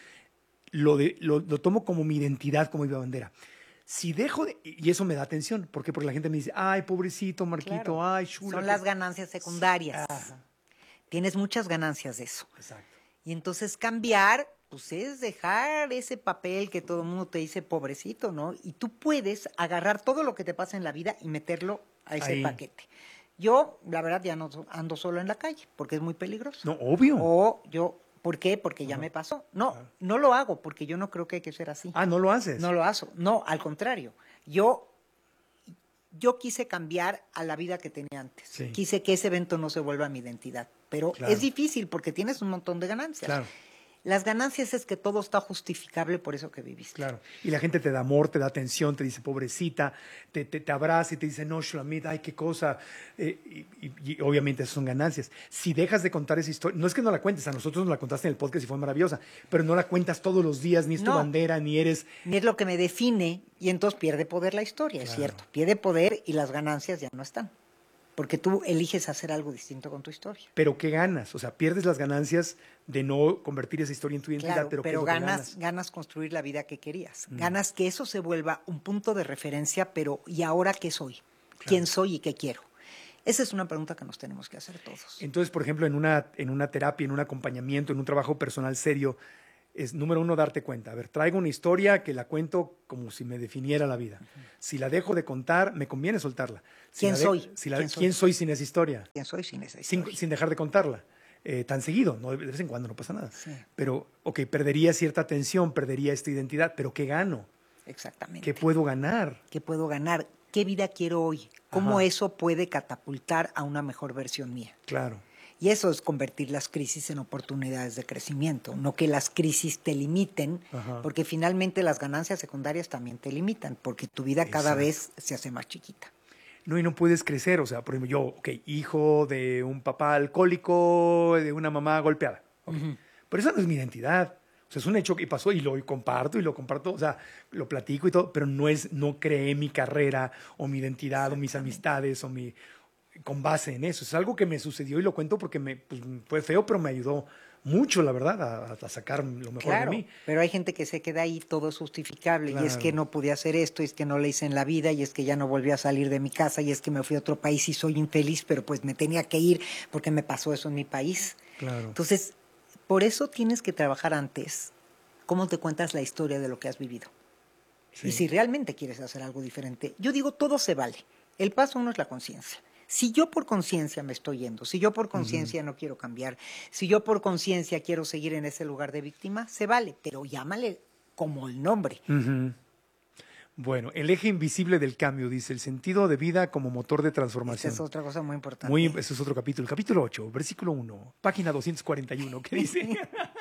lo tomo como mi identidad, como mi bandera. Si dejo y eso me da atención, ¿por qué? Porque la gente me dice, ay, pobrecito Marquito, ay, chula. Son las ganancias secundarias. Tienes muchas ganancias de eso. Exacto. Y entonces cambiar, pues es dejar ese papel que todo el mundo te dice, pobrecito, ¿no? Y tú puedes agarrar todo lo que te pasa en la vida y meterlo a ese paquete. Yo, la verdad, ya no ando solo en la calle, porque es muy peligroso. No, obvio. ¿Por qué? Porque ya me pasó. No lo hago, porque yo no creo que hay que ser así. Ah, ¿no lo haces? No lo hago. No, al contrario. Yo quise cambiar a la vida que tenía antes. Sí. Quise que ese evento no se vuelva mi identidad. Pero es difícil porque tienes un montón de ganancias. Claro. Las ganancias es que todo está justificable por eso que viviste. Claro. Y la gente te da amor, te da atención, te dice pobrecita, te abraza y te dice no, Shulamit, ay, qué cosa. Y obviamente esas son ganancias. Si dejas de contar esa historia, no es que no la cuentes, a nosotros nos la contaste en el podcast y fue maravillosa, pero no la cuentas todos los días, ni es tu bandera, ni eres... Ni es lo que me define, y entonces pierde poder la historia, es cierto. Pierde poder y las ganancias ya no están. Porque tú eliges hacer algo distinto con tu historia. Pero ¿qué ganas? O sea, pierdes las ganancias de no convertir esa historia en tu identidad. Claro, pero pero ¿qué es lo que ganas construir la vida que querías. Ganas que eso se vuelva un punto de referencia, pero ¿y ahora qué soy? Claro. ¿Quién soy y qué quiero? Esa es una pregunta que nos tenemos que hacer todos. Entonces, por ejemplo, en una terapia, en un acompañamiento, en un trabajo personal serio, es número uno darte cuenta. A ver, traigo una historia que la cuento como si me definiera la vida. Si la dejo de contar, me conviene soltarla. ¿Quién soy? ¿Quién soy sin esa historia? ¿Quién soy sin esa historia? Sin dejar de contarla. Tan seguido, ¿no? De vez en cuando no pasa nada. Sí. Pero, ok, perdería cierta atención, perdería esta identidad, pero ¿qué gano? Exactamente. ¿Qué puedo ganar? ¿Qué puedo ganar? ¿Qué vida quiero hoy? ¿Cómo eso puede catapultar a una mejor versión mía? Claro. Y eso es convertir las crisis en oportunidades de crecimiento, no que las crisis te limiten, porque finalmente las ganancias secundarias también te limitan, porque tu vida cada vez se hace más chiquita. No, y no puedes crecer, o sea, por ejemplo, yo, hijo de un papá alcohólico, de una mamá golpeada, pero esa no es mi identidad. O sea, es un hecho que pasó y lo comparto, o sea, lo platico y todo, pero no creé mi carrera o mi identidad o mis amistades con base en eso. Es algo que me sucedió y lo cuento porque fue feo, pero me ayudó mucho, la verdad, a sacar lo mejor de mí. Pero hay gente que se queda ahí, todo es justificable, y es que no pude hacer esto, y es que no le hice en la vida, y es que ya no volví a salir de mi casa, y es que me fui a otro país y soy infeliz, pero pues me tenía que ir porque me pasó eso en mi país. Claro. Entonces, por eso tienes que trabajar antes cómo te cuentas la historia de lo que has vivido. Sí. Y si realmente quieres hacer algo diferente, yo digo, todo se vale. El paso uno es la conciencia. Si yo por conciencia me estoy yendo, si yo por conciencia no quiero cambiar, si yo por conciencia quiero seguir en ese lugar de víctima, se vale, pero llámale como el nombre. Bueno, el eje invisible del cambio, dice, el sentido de vida como motor de transformación. Esa es otra cosa muy importante. Ese es otro capítulo. Capítulo 8, versículo 1, página 241, ¿qué dice?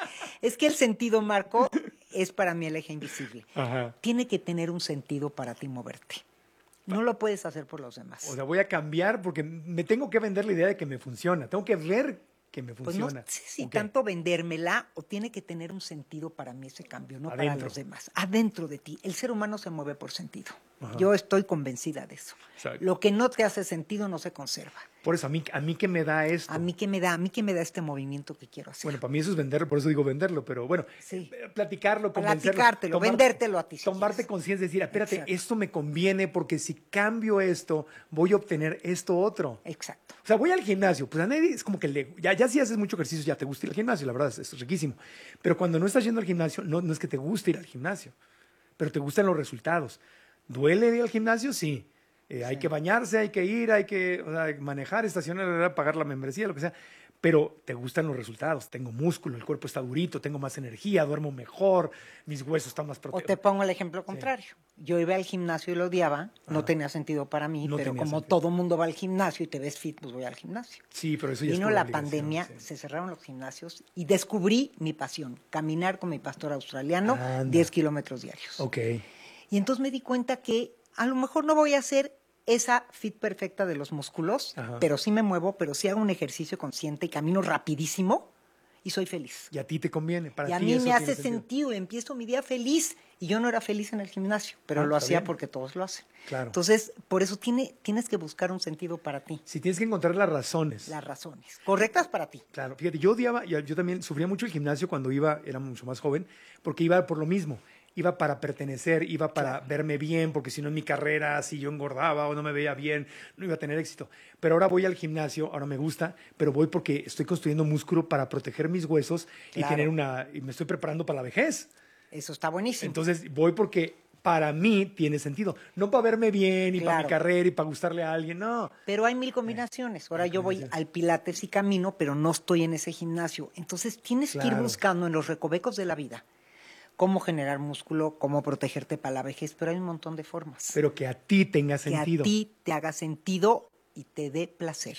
Es que el sentido, Marco, es para mí el eje invisible. Ajá. Tiene que tener un sentido para ti moverte. No lo puedes hacer por los demás. O sea, voy a cambiar porque me tengo que vender la idea de que me funciona. Tengo que ver que me funciona. Pues no sé si tanto vendérmela o tiene que tener un sentido para mí ese cambio, no para los demás. Adentro de ti. El ser humano se mueve por sentido. Yo estoy convencida de eso. Exacto. Lo que no te hace sentido no se conserva. Por eso, a mí ¿qué me da esto? A mí ¿qué me da este movimiento que quiero hacer? Bueno, para mí eso es venderlo, por eso digo venderlo, pero bueno, platicarlo, convencerlo. Platicártelo, vendértelo a ti. Tomarte conciencia, decir, espérate, esto me conviene porque si cambio esto, voy a obtener esto otro. Exacto. O sea, voy al gimnasio, pues a nadie es como que ya si haces mucho ejercicio, ya te gusta ir al gimnasio, la verdad, es riquísimo. Pero cuando no estás yendo al gimnasio, no es que te guste ir al gimnasio, pero te gustan los resultados. ¿Duele ir al gimnasio? Sí. Hay que bañarse, hay que ir, hay que manejar, estacionar, pagar la membresía, lo que sea. Pero te gustan los resultados. Tengo músculo, el cuerpo está durito, tengo más energía, duermo mejor, mis huesos están más protegidos. O te pongo el ejemplo contrario. Yo iba al gimnasio y lo odiaba, no tenía sentido para mí, pero como todo mundo va al gimnasio y te ves fit, pues voy al gimnasio. Sí, pero eso ya vino la pandemia, se cerraron los gimnasios y descubrí mi pasión, caminar con mi pastor australiano 10 kilómetros diarios. Ok. Y entonces me di cuenta que a lo mejor no voy a hacer esa fit perfecta de los músculos, pero sí me muevo, pero sí hago un ejercicio consciente y camino rapidísimo y soy feliz. Y a ti te conviene. Y a mí me hace sentido, empiezo mi día feliz. Y yo no era feliz en el gimnasio, pero lo hacía porque todos lo hacen. Claro. Entonces, por eso tienes que buscar un sentido para ti. Sí, tienes que encontrar las razones. Las razones, correctas para ti. Claro, fíjate, yo odiaba, yo también sufría mucho el gimnasio cuando era mucho más joven, porque iba por lo mismo. Iba para pertenecer, iba para verme bien, porque si no en mi carrera, si yo engordaba o no me veía bien, no iba a tener éxito. Pero ahora voy al gimnasio, ahora me gusta, pero voy porque estoy construyendo músculo para proteger mis huesos y y me estoy preparando para la vejez. Eso está buenísimo. Entonces voy porque para mí tiene sentido. No para verme bien y para mi carrera y para gustarle a alguien, no. Pero hay mil combinaciones. Ahora yo voy al Pilates y camino, pero no estoy en ese gimnasio. Entonces tienes que ir buscando en los recovecos de la vida cómo generar músculo, cómo protegerte para la vejez, pero hay un montón de formas. Pero que a ti tenga sentido. Que a ti te haga sentido y te dé placer.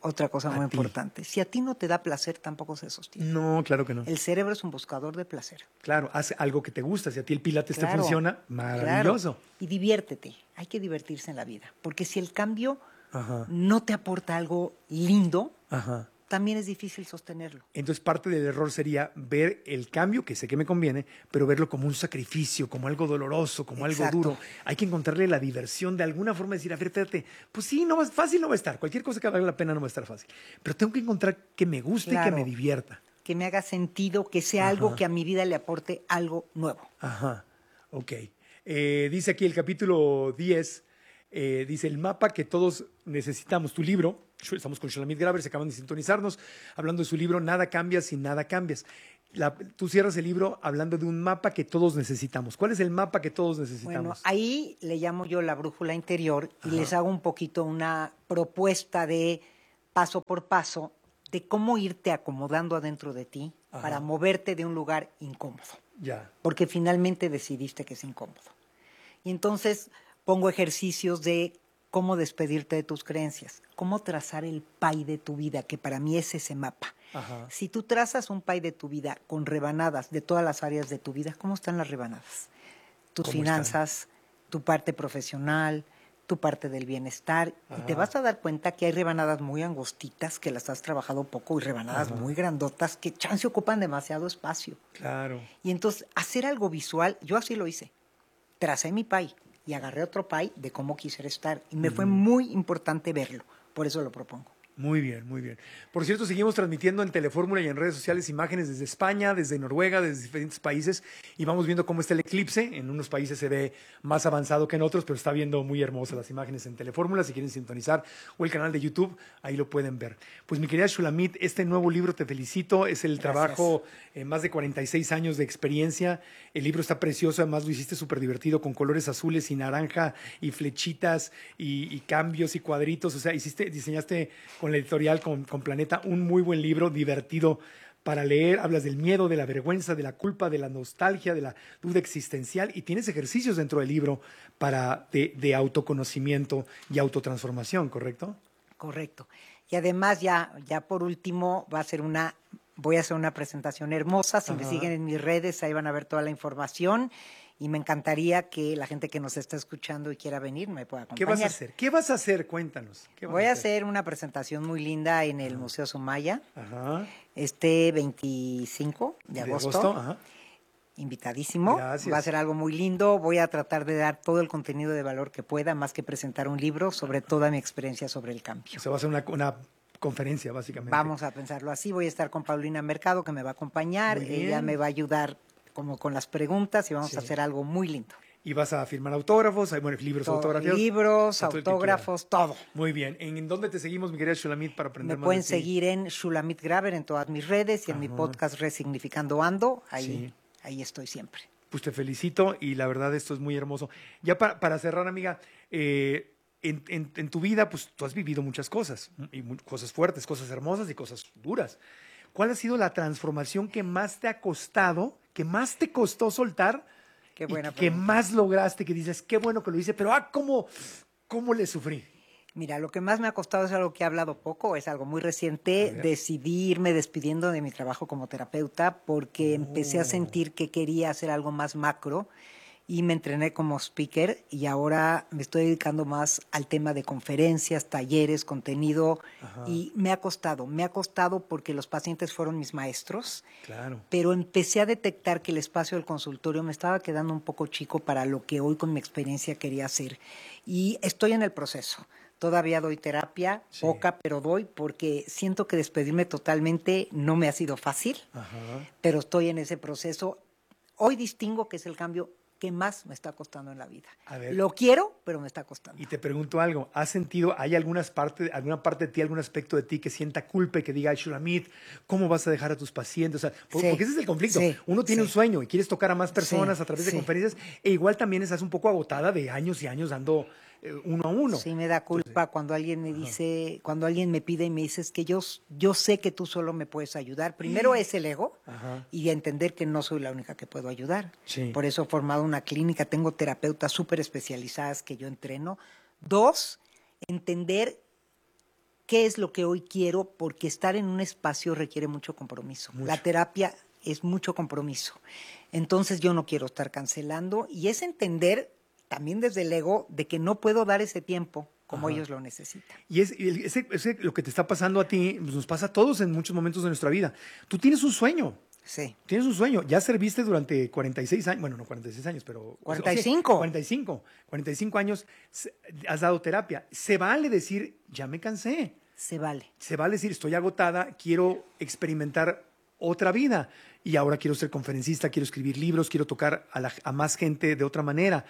otra cosa muy importante. Si a ti no te da placer, tampoco se sostiene. No, claro que no. El cerebro es un buscador de placer. Claro, haz algo que te gusta. Si a ti el pilates te funciona, maravilloso. Claro. Y diviértete. Hay que divertirse en la vida. Porque si el cambio no te aporta algo lindo, también es difícil sostenerlo. Entonces parte del error sería ver el cambio, que sé que me conviene, pero verlo como un sacrificio, como algo doloroso, como algo duro. Hay que encontrarle la diversión de alguna forma, decir, a ver, espérate, pues sí, no va, fácil no va a estar, cualquier cosa que valga la pena no va a estar fácil, pero tengo que encontrar que me guste y que me divierta. Que me haga sentido, que sea algo que a mi vida le aporte algo nuevo. Ajá, ok. Dice aquí el capítulo 10, dice el mapa que todos necesitamos, tu libro. Estamos con Shulamit Graber, se acaban de sintonizarnos, hablando de su libro Nada cambia si nada cambias. Tú cierras el libro hablando de un mapa que todos necesitamos. ¿Cuál es el mapa que todos necesitamos? Bueno, ahí le llamo yo la brújula interior y les hago un poquito una propuesta de paso por paso de cómo irte acomodando adentro de ti para moverte de un lugar incómodo. Ya. Porque finalmente decidiste que es incómodo. Y entonces pongo ejercicios de cómo despedirte de tus creencias, cómo trazar el pie de tu vida, que para mí es ese mapa. Si tú trazas un pie de tu vida con rebanadas de todas las áreas de tu vida, ¿cómo están las rebanadas? Tus finanzas, tu parte profesional, tu parte del bienestar. Y te vas a dar cuenta que hay rebanadas muy angostitas que las has trabajado poco y rebanadas muy grandotas que chance ocupan demasiado espacio. Claro. Y entonces hacer algo visual, yo así lo hice. Tracé mi pie y agarré otro pie de cómo quisiera estar. Y me fue muy importante verlo. Por eso lo propongo. Muy bien, muy bien. Por cierto, seguimos transmitiendo en Telefórmula y en redes sociales imágenes desde España, desde Noruega, desde diferentes países y vamos viendo cómo está el eclipse. En unos países se ve más avanzado que en otros, pero está viendo muy hermosas las imágenes en Telefórmula. Si quieren sintonizar o el canal de YouTube, ahí lo pueden ver. Pues mi querida Shulamit, este nuevo libro te felicito. Es el trabajo, más de 46 años de experiencia. El libro está precioso, además lo hiciste súper divertido con colores azules y naranja y flechitas y cambios y cuadritos. O sea, diseñaste con la editorial, con Planeta, un muy buen libro, divertido para leer. Hablas del miedo, de la vergüenza, de la culpa, de la nostalgia, de la duda existencial y tienes ejercicios dentro del libro de autoconocimiento y autotransformación, ¿correcto? Correcto. Y además ya por último voy a hacer una presentación hermosa. Si me siguen en mis redes, ahí van a ver toda la información. Y me encantaría que la gente que nos está escuchando y quiera venir me pueda acompañar. ¿Qué vas a hacer? ¿Qué vas a hacer? Cuéntanos. Voy a hacer una presentación muy linda en el Museo Sumaya, este 25 de agosto. Invitadísimo. Gracias. Va a ser algo muy lindo. Voy a tratar de dar todo el contenido de valor que pueda, más que presentar un libro, sobre toda mi experiencia sobre el cambio. O sea, va a ser una conferencia, básicamente. Vamos a pensarlo así. Voy a estar con Paulina Mercado, que me va a acompañar. Ella me va a ayudar como con las preguntas y vamos a hacer algo muy lindo. Y vas a firmar autógrafos, libros autografiados. Libros, autógrafos, todo. Muy bien. ¿En dónde te seguimos, mi querida Shulamit, para aprender más? Me pueden seguir en Shulamit Graber en todas mis redes y en mi podcast Resignificando Ando. Ahí estoy siempre. Pues te felicito y la verdad esto es muy hermoso. Ya para cerrar, amiga, en tu vida pues tú has vivido muchas cosas, y cosas fuertes, cosas hermosas y cosas duras. ¿Cuál ha sido la transformación que más te ha costado, que más te costó soltar, qué buena y que más lograste, que dices, qué bueno que lo hice, pero ¿cómo le sufrí? Mira, lo que más me ha costado es algo que he hablado poco, es algo muy reciente. Decidí irme despidiendo de mi trabajo como terapeuta porque empecé a sentir que quería hacer algo más macro y me entrené como speaker y ahora me estoy dedicando más al tema de conferencias, talleres, contenido y me ha costado porque los pacientes fueron mis maestros, pero empecé a detectar que el espacio del consultorio me estaba quedando un poco chico para lo que hoy con mi experiencia quería hacer y estoy en el proceso. Todavía doy terapia, poca, pero doy porque siento que despedirme totalmente no me ha sido fácil, pero estoy en ese proceso. Hoy distingo que es el cambio que más me está costando en la vida. Lo quiero, pero me está costando. Y te pregunto algo, ¿has sentido, hay alguna parte de ti, algún aspecto de ti que sienta culpa y que diga, Shulamit, ¿cómo vas a dejar a tus pacientes? O sea, porque ese es el conflicto. Uno tiene un sueño y quieres tocar a más personas a través de conferencias e igual también estás un poco agotada de años y años dando uno a uno. Sí, me da culpa cuando alguien me dice, cuando alguien me pide y me dice es que yo sé que tú solo me puedes ayudar. Primero es el ego y entender que no soy la única que puedo ayudar. Por eso he formado una clínica, tengo terapeutas súper especializadas que yo entreno. 2, entender qué es lo que hoy quiero, porque estar en un espacio requiere mucho compromiso. La terapia es mucho compromiso. Entonces yo no quiero estar cancelando, y es entender también desde el ego de que no puedo dar ese tiempo como ellos lo necesitan. Y ese lo que te está pasando a ti, pues nos pasa a todos en muchos momentos de nuestra vida. Tú tienes un sueño. Sí. Tienes un sueño. Ya serviste durante 46 años, bueno, no 46 años, pero... 45. 45 años has dado terapia. Se vale decir, ya me cansé. Se vale. Se vale decir, estoy agotada, quiero experimentar otra vida. Y ahora quiero ser conferencista, quiero escribir libros, quiero tocar a más gente de otra manera.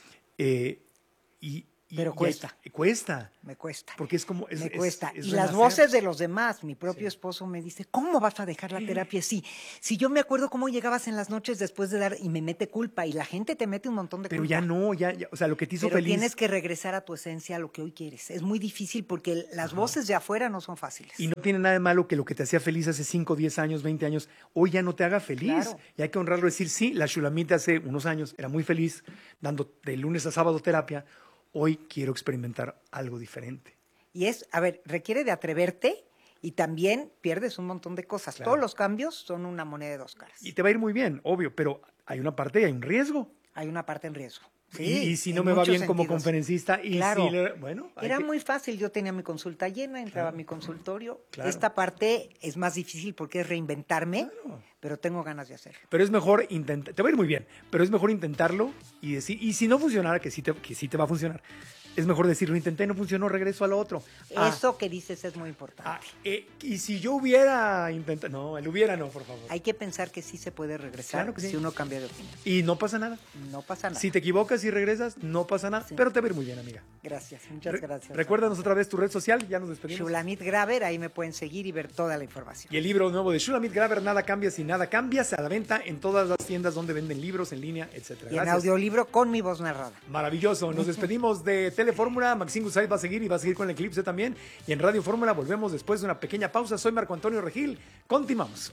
Pero cuesta. Cuesta. Me cuesta. Porque es como... Me cuesta. Es y las renacer. voces de los demás. Mi propio esposo me dice, ¿cómo vas a dejar la terapia así? Si yo me acuerdo cómo llegabas en las noches después de dar, y me mete culpa, y la gente te mete un montón de Pero culpa. ya no, ya, o sea, lo que te hizo Pero feliz... tienes que regresar a tu esencia, a lo que hoy quieres. Es muy difícil porque las voces de afuera no son fáciles. Y no tiene nada de malo que lo que te hacía feliz hace 5, 10 años, 20 años, hoy ya no te haga feliz. Claro. Y hay que honrarlo, decir, sí, la Shulamit hace unos años era muy feliz dando de lunes a sábado terapia. Hoy quiero experimentar algo diferente. Y requiere de atreverte, y también pierdes un montón de cosas. Claro. Todos los cambios son una moneda de dos caras. Y te va a ir muy bien, obvio, pero hay una parte y hay un riesgo. Hay una parte en riesgo. Sí, y si no me va bien como conferencista, y claro. Era muy fácil, yo tenía mi consulta llena, entraba a mi consultorio. Claro. Esta parte es más difícil porque es reinventarme, pero tengo ganas de hacerlo. Pero es mejor intentar, te va a ir muy bien, pero es mejor intentarlo y decir, y si no funcionara, que sí te va a funcionar, es mejor decir, lo intenté, no funcionó, regreso a lo otro. Eso que dices es muy importante. Y si yo hubiera intentado, no, el hubiera no, por favor. Hay que pensar que sí se puede regresar si uno cambia de opinión. Y no pasa nada. No pasa nada. Si te equivocas y regresas, no pasa nada, pero te va a ir muy bien, amiga. Gracias, muchas gracias. Recuérdanos otra vez tu red social, ya nos despedimos. Shulamit Graver, ahí me pueden seguir y ver toda la información. Y el libro nuevo de Shulamit Graver, Nada cambia si nada cambias, a la venta en todas las tiendas donde venden libros en línea, etc. Y en audiolibro con mi voz narrada. Maravilloso. Nos despedimos de Telefórmula. Maxine Guzay va a seguir y va a seguir con el Eclipse también. Y en Radio Fórmula volvemos después de una pequeña pausa. Soy Marco Antonio Regil. Continuamos.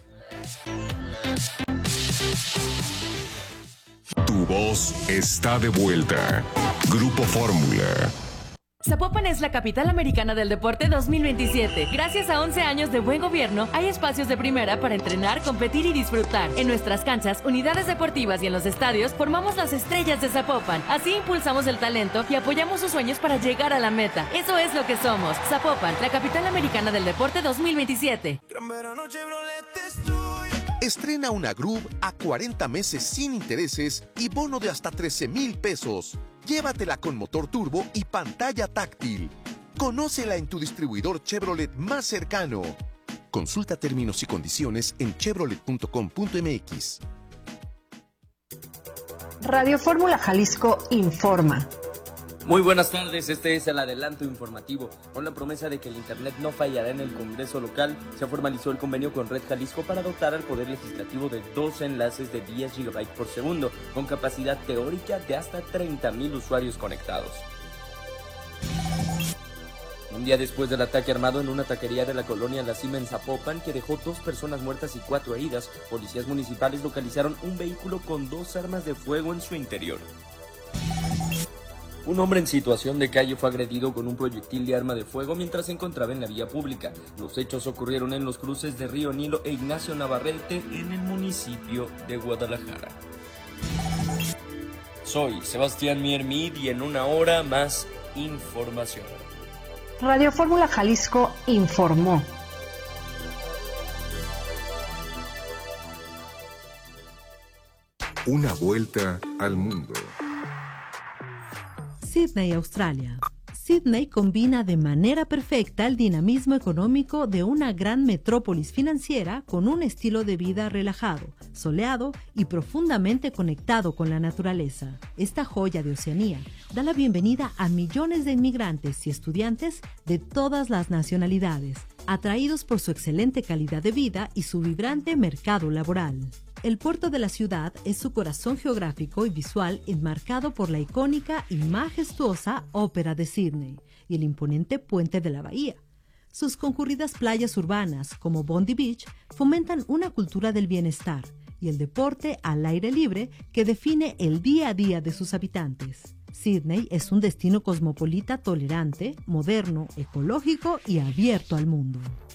Tu voz está de vuelta. Grupo Fórmula. Zapopan es la capital americana del deporte 2027. Gracias a 11 años de buen gobierno, hay espacios de primera para entrenar, competir y disfrutar. En nuestras canchas, unidades deportivas y en los estadios, formamos las estrellas de Zapopan. Así impulsamos el talento y apoyamos sus sueños para llegar a la meta. Eso es lo que somos. Zapopan, la capital americana del deporte 2027. Estrena una Groove a 40 meses sin intereses y bono de hasta 13,000 pesos. Llévatela con motor turbo y pantalla táctil. Conócela en tu distribuidor Chevrolet más cercano. Consulta términos y condiciones en chevrolet.com.mx. Radio Fórmula Jalisco informa. Muy buenas tardes, este es el adelanto informativo. Con la promesa de que el Internet no fallará en el Congreso local, se formalizó el convenio con Red Jalisco para dotar al Poder Legislativo de 2 enlaces de 10 GB por segundo, con capacidad teórica de hasta 30,000 usuarios conectados. Un día después del ataque armado en una taquería de la colonia La Cima en Zapopan, que dejó 2 personas muertas y 4 heridas, policías municipales localizaron un vehículo con 2 armas de fuego en su interior. Un hombre en situación de calle fue agredido con un proyectil de arma de fuego mientras se encontraba en la vía pública. Los hechos ocurrieron en los cruces de Río Nilo e Ignacio Navarrete en el municipio de Guadalajara. Soy Sebastián Miermid y en una hora más información. Radio Fórmula Jalisco informó. Una vuelta al mundo. Sydney, Australia. Sydney combina de manera perfecta el dinamismo económico de una gran metrópolis financiera con un estilo de vida relajado, soleado y profundamente conectado con la naturaleza. Esta joya de Oceanía da la bienvenida a millones de inmigrantes y estudiantes de todas las nacionalidades, atraídos por su excelente calidad de vida y su vibrante mercado laboral. El puerto de la ciudad es su corazón geográfico y visual enmarcado por la icónica y majestuosa Ópera de Sydney y el imponente puente de la bahía. Sus concurridas playas urbanas, como Bondi Beach, fomentan una cultura del bienestar y el deporte al aire libre que define el día a día de sus habitantes. Sydney es un destino cosmopolita tolerante, moderno, ecológico y abierto al mundo.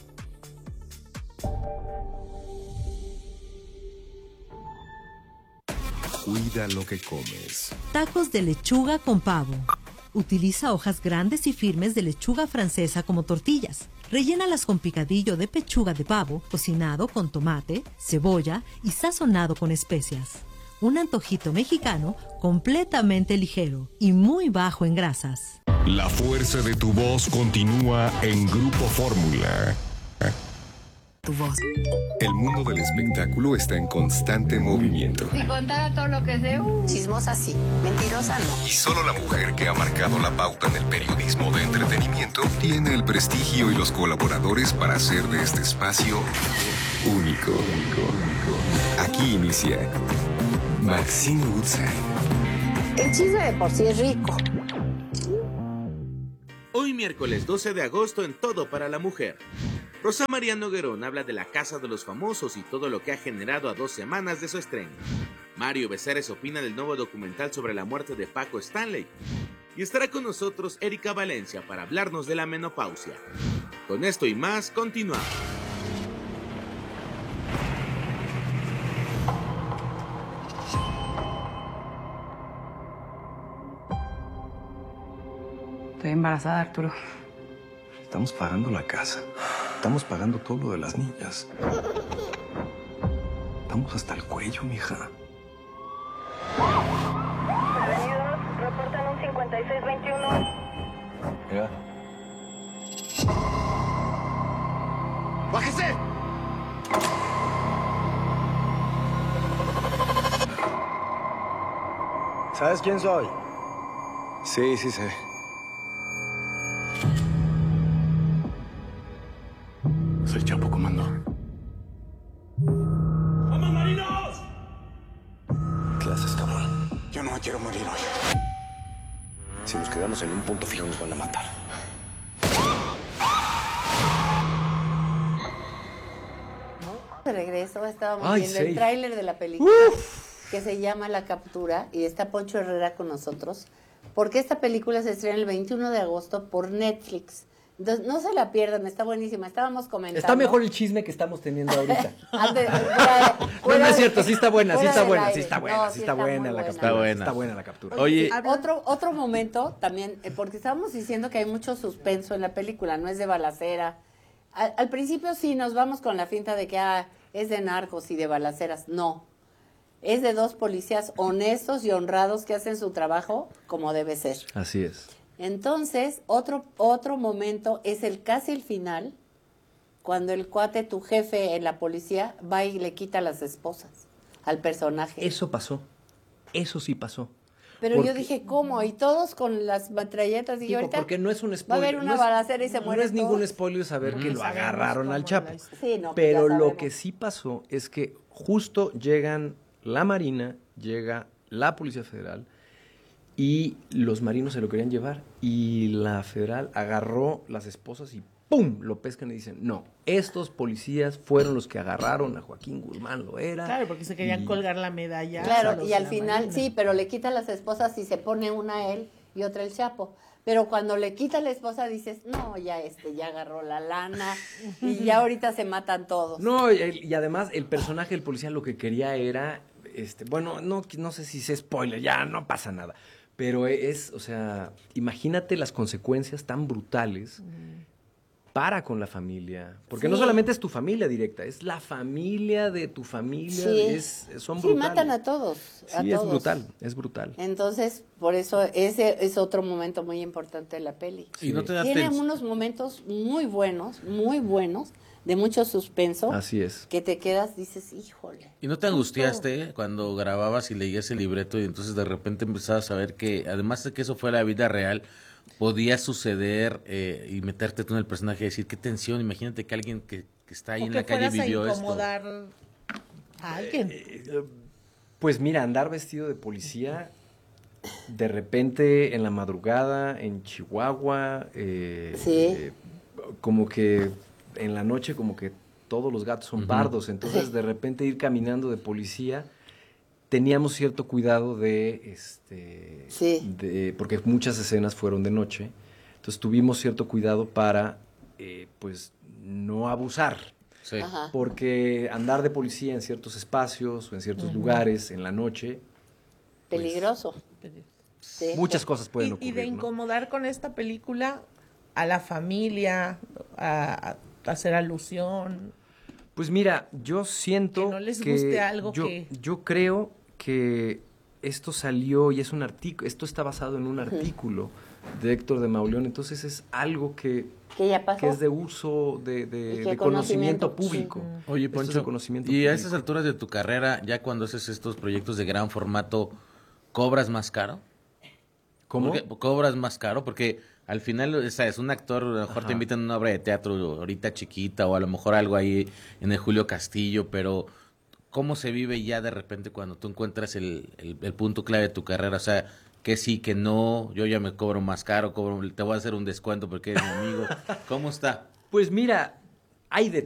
Cuida lo que comes. Tacos de lechuga con pavo. Utiliza hojas grandes y firmes de lechuga francesa como tortillas. Rellénalas con picadillo de pechuga de pavo, cocinado con tomate, cebolla y sazonado con especias. Un antojito mexicano completamente ligero y muy bajo en grasas. La fuerza de tu voz continúa en Grupo Fórmula. Tu voz. El mundo del espectáculo está en constante movimiento. Si contara todo lo que sé, chismosa sí, mentirosa no. Y solo la mujer que ha marcado la pauta en el periodismo de entretenimiento tiene el prestigio y los colaboradores para hacer de este espacio único. Aquí inicia Maxine Woodside. El chisme de por sí es rico. Hoy miércoles 12 de agosto en Todo para la Mujer. Rosa María Noguerón habla de La Casa de los Famosos y todo lo que ha generado a 2 semanas de su estreno. Mario Becerres opina del nuevo documental sobre la muerte de Paco Stanley. Y estará con nosotros Erika Valencia para hablarnos de la menopausia. Con esto y más, continuamos. Estoy embarazada, Arturo. Estamos pagando la casa. Estamos pagando todo lo de las niñas. Estamos hasta el cuello, mija. Bienvenidos, reportan un 5621. Mira. ¡Bájese! ¿Sabes quién soy? Sí, sí sé. Soy Chapo, comando. ¡Vamos, marinos! ¿Qué haces, cabrón? Yo no me quiero morir hoy. Si nos quedamos en un punto fijo, nos van a matar. De regreso estábamos Ay, viendo sí. el tráiler de la película que se llama La Captura y está Poncho Herrera con nosotros porque esta película se estrena el 21 de agosto por Netflix. Entonces, no se la pierdan, está buenísima. Estábamos comentando. Está mejor el chisme que estamos teniendo ahorita. No es cierto, sí está buena, sí está del buena, aire. sí está buena, No, sí sí está está buena muy la buena. captura. Está buena. Está buena la captura. Oye, Otro momento también, porque estábamos diciendo que hay mucho suspenso en la película, no es de balacera. Al principio sí nos vamos con la finta de que es de narcos y de balaceras. No. Es de 2 policías honestos y honrados que hacen su trabajo como debe ser. Así es. Entonces, otro momento es casi el final, cuando el cuate, tu jefe en la policía, va y le quita las esposas al personaje. Eso pasó. Eso sí pasó. Pero Porque- yo dije, ¿cómo? Y todos con las metralletas. Y yo Digo, ahorita porque no es un va a spoiler. haber una no es- balacera y se no mueren es ningún todos. spoiler saber que lo Sabemos agarraron al cómo Chapo. Sí, no, pues Pero ya lo sabemos. que sí pasó es que justo llegan la Marina, llega la Policía Federal y los marinos se lo querían llevar y la Federal agarró las esposas y ¡pum! Lo pescan y dicen, no, estos policías fueron los que agarraron a Joaquín Guzmán Loera. Claro, porque se querían y- colgar la medalla. a Claro, los y de al la final, Marina. sí, pero le quita las esposas y se pone una él y otra el Chapo. Pero cuando le quita la esposa dices, no, ya ya agarró la lana y ya ahorita se matan todos. No, y además el personaje del policía lo que quería era, bueno, no sé si es spoiler, ya no pasa nada, pero o sea, imagínate las consecuencias tan brutales para con la familia, porque no Sí. solamente es tu familia directa, es la familia de tu familia, Sí. son Sí, brutales. matan a todos. A Sí, es todos. brutal, es brutal. Entonces, por eso ese es otro momento muy importante de la peli. Y no te da Tiene tensión. unos momentos muy buenos, de mucho suspenso. Así es. Que te quedas, dices, híjole. ¿Y no te angustiaste cuando grababas y leías el libreto y entonces de repente empezabas a ver que, además de que eso fue la vida real, podía suceder y meterte tú en el personaje y decir, qué tensión, imagínate que alguien que está ahí O en que la calle fueras a vivió esto? incomodar a alguien. Pues mira, andar vestido de policía, de repente en la madrugada, en Chihuahua, como que en la noche como que todos los gatos son pardos, entonces de repente ir caminando de policía teníamos cierto cuidado de, porque muchas escenas fueron de noche, entonces tuvimos cierto cuidado para, pues, no abusar. Sí. Ajá. Porque andar de policía en ciertos espacios o en ciertos lugares en la noche, Peligroso. Sí. muchas cosas pueden Y ocurrir. de ¿no? incomodar con esta película a la familia, a hacer alusión. Pues mira, yo siento Que no les guste algo que... Yo creo que esto salió y es un artículo, esto está basado en un artículo de Héctor de Mauleón, entonces es algo que ya pasó, que es de uso de conocimiento público. Oye, Esto es Poncho, de conocimiento y a público. estas alturas de tu carrera, ya cuando haces estos proyectos de gran formato, ¿cobras más caro? ¿Cómo? ¿Cobras más caro? Porque al final, o sea, es un actor, a lo mejor te invitan a una obra de teatro ahorita chiquita o a lo mejor algo ahí en el Julio Castillo, pero ¿cómo se vive ya de repente cuando tú encuentras el punto clave de tu carrera? O sea, que sí, que no, yo ya me cobro más caro, te voy a hacer un descuento porque eres mi amigo. ¿Cómo está? Pues mira, hay de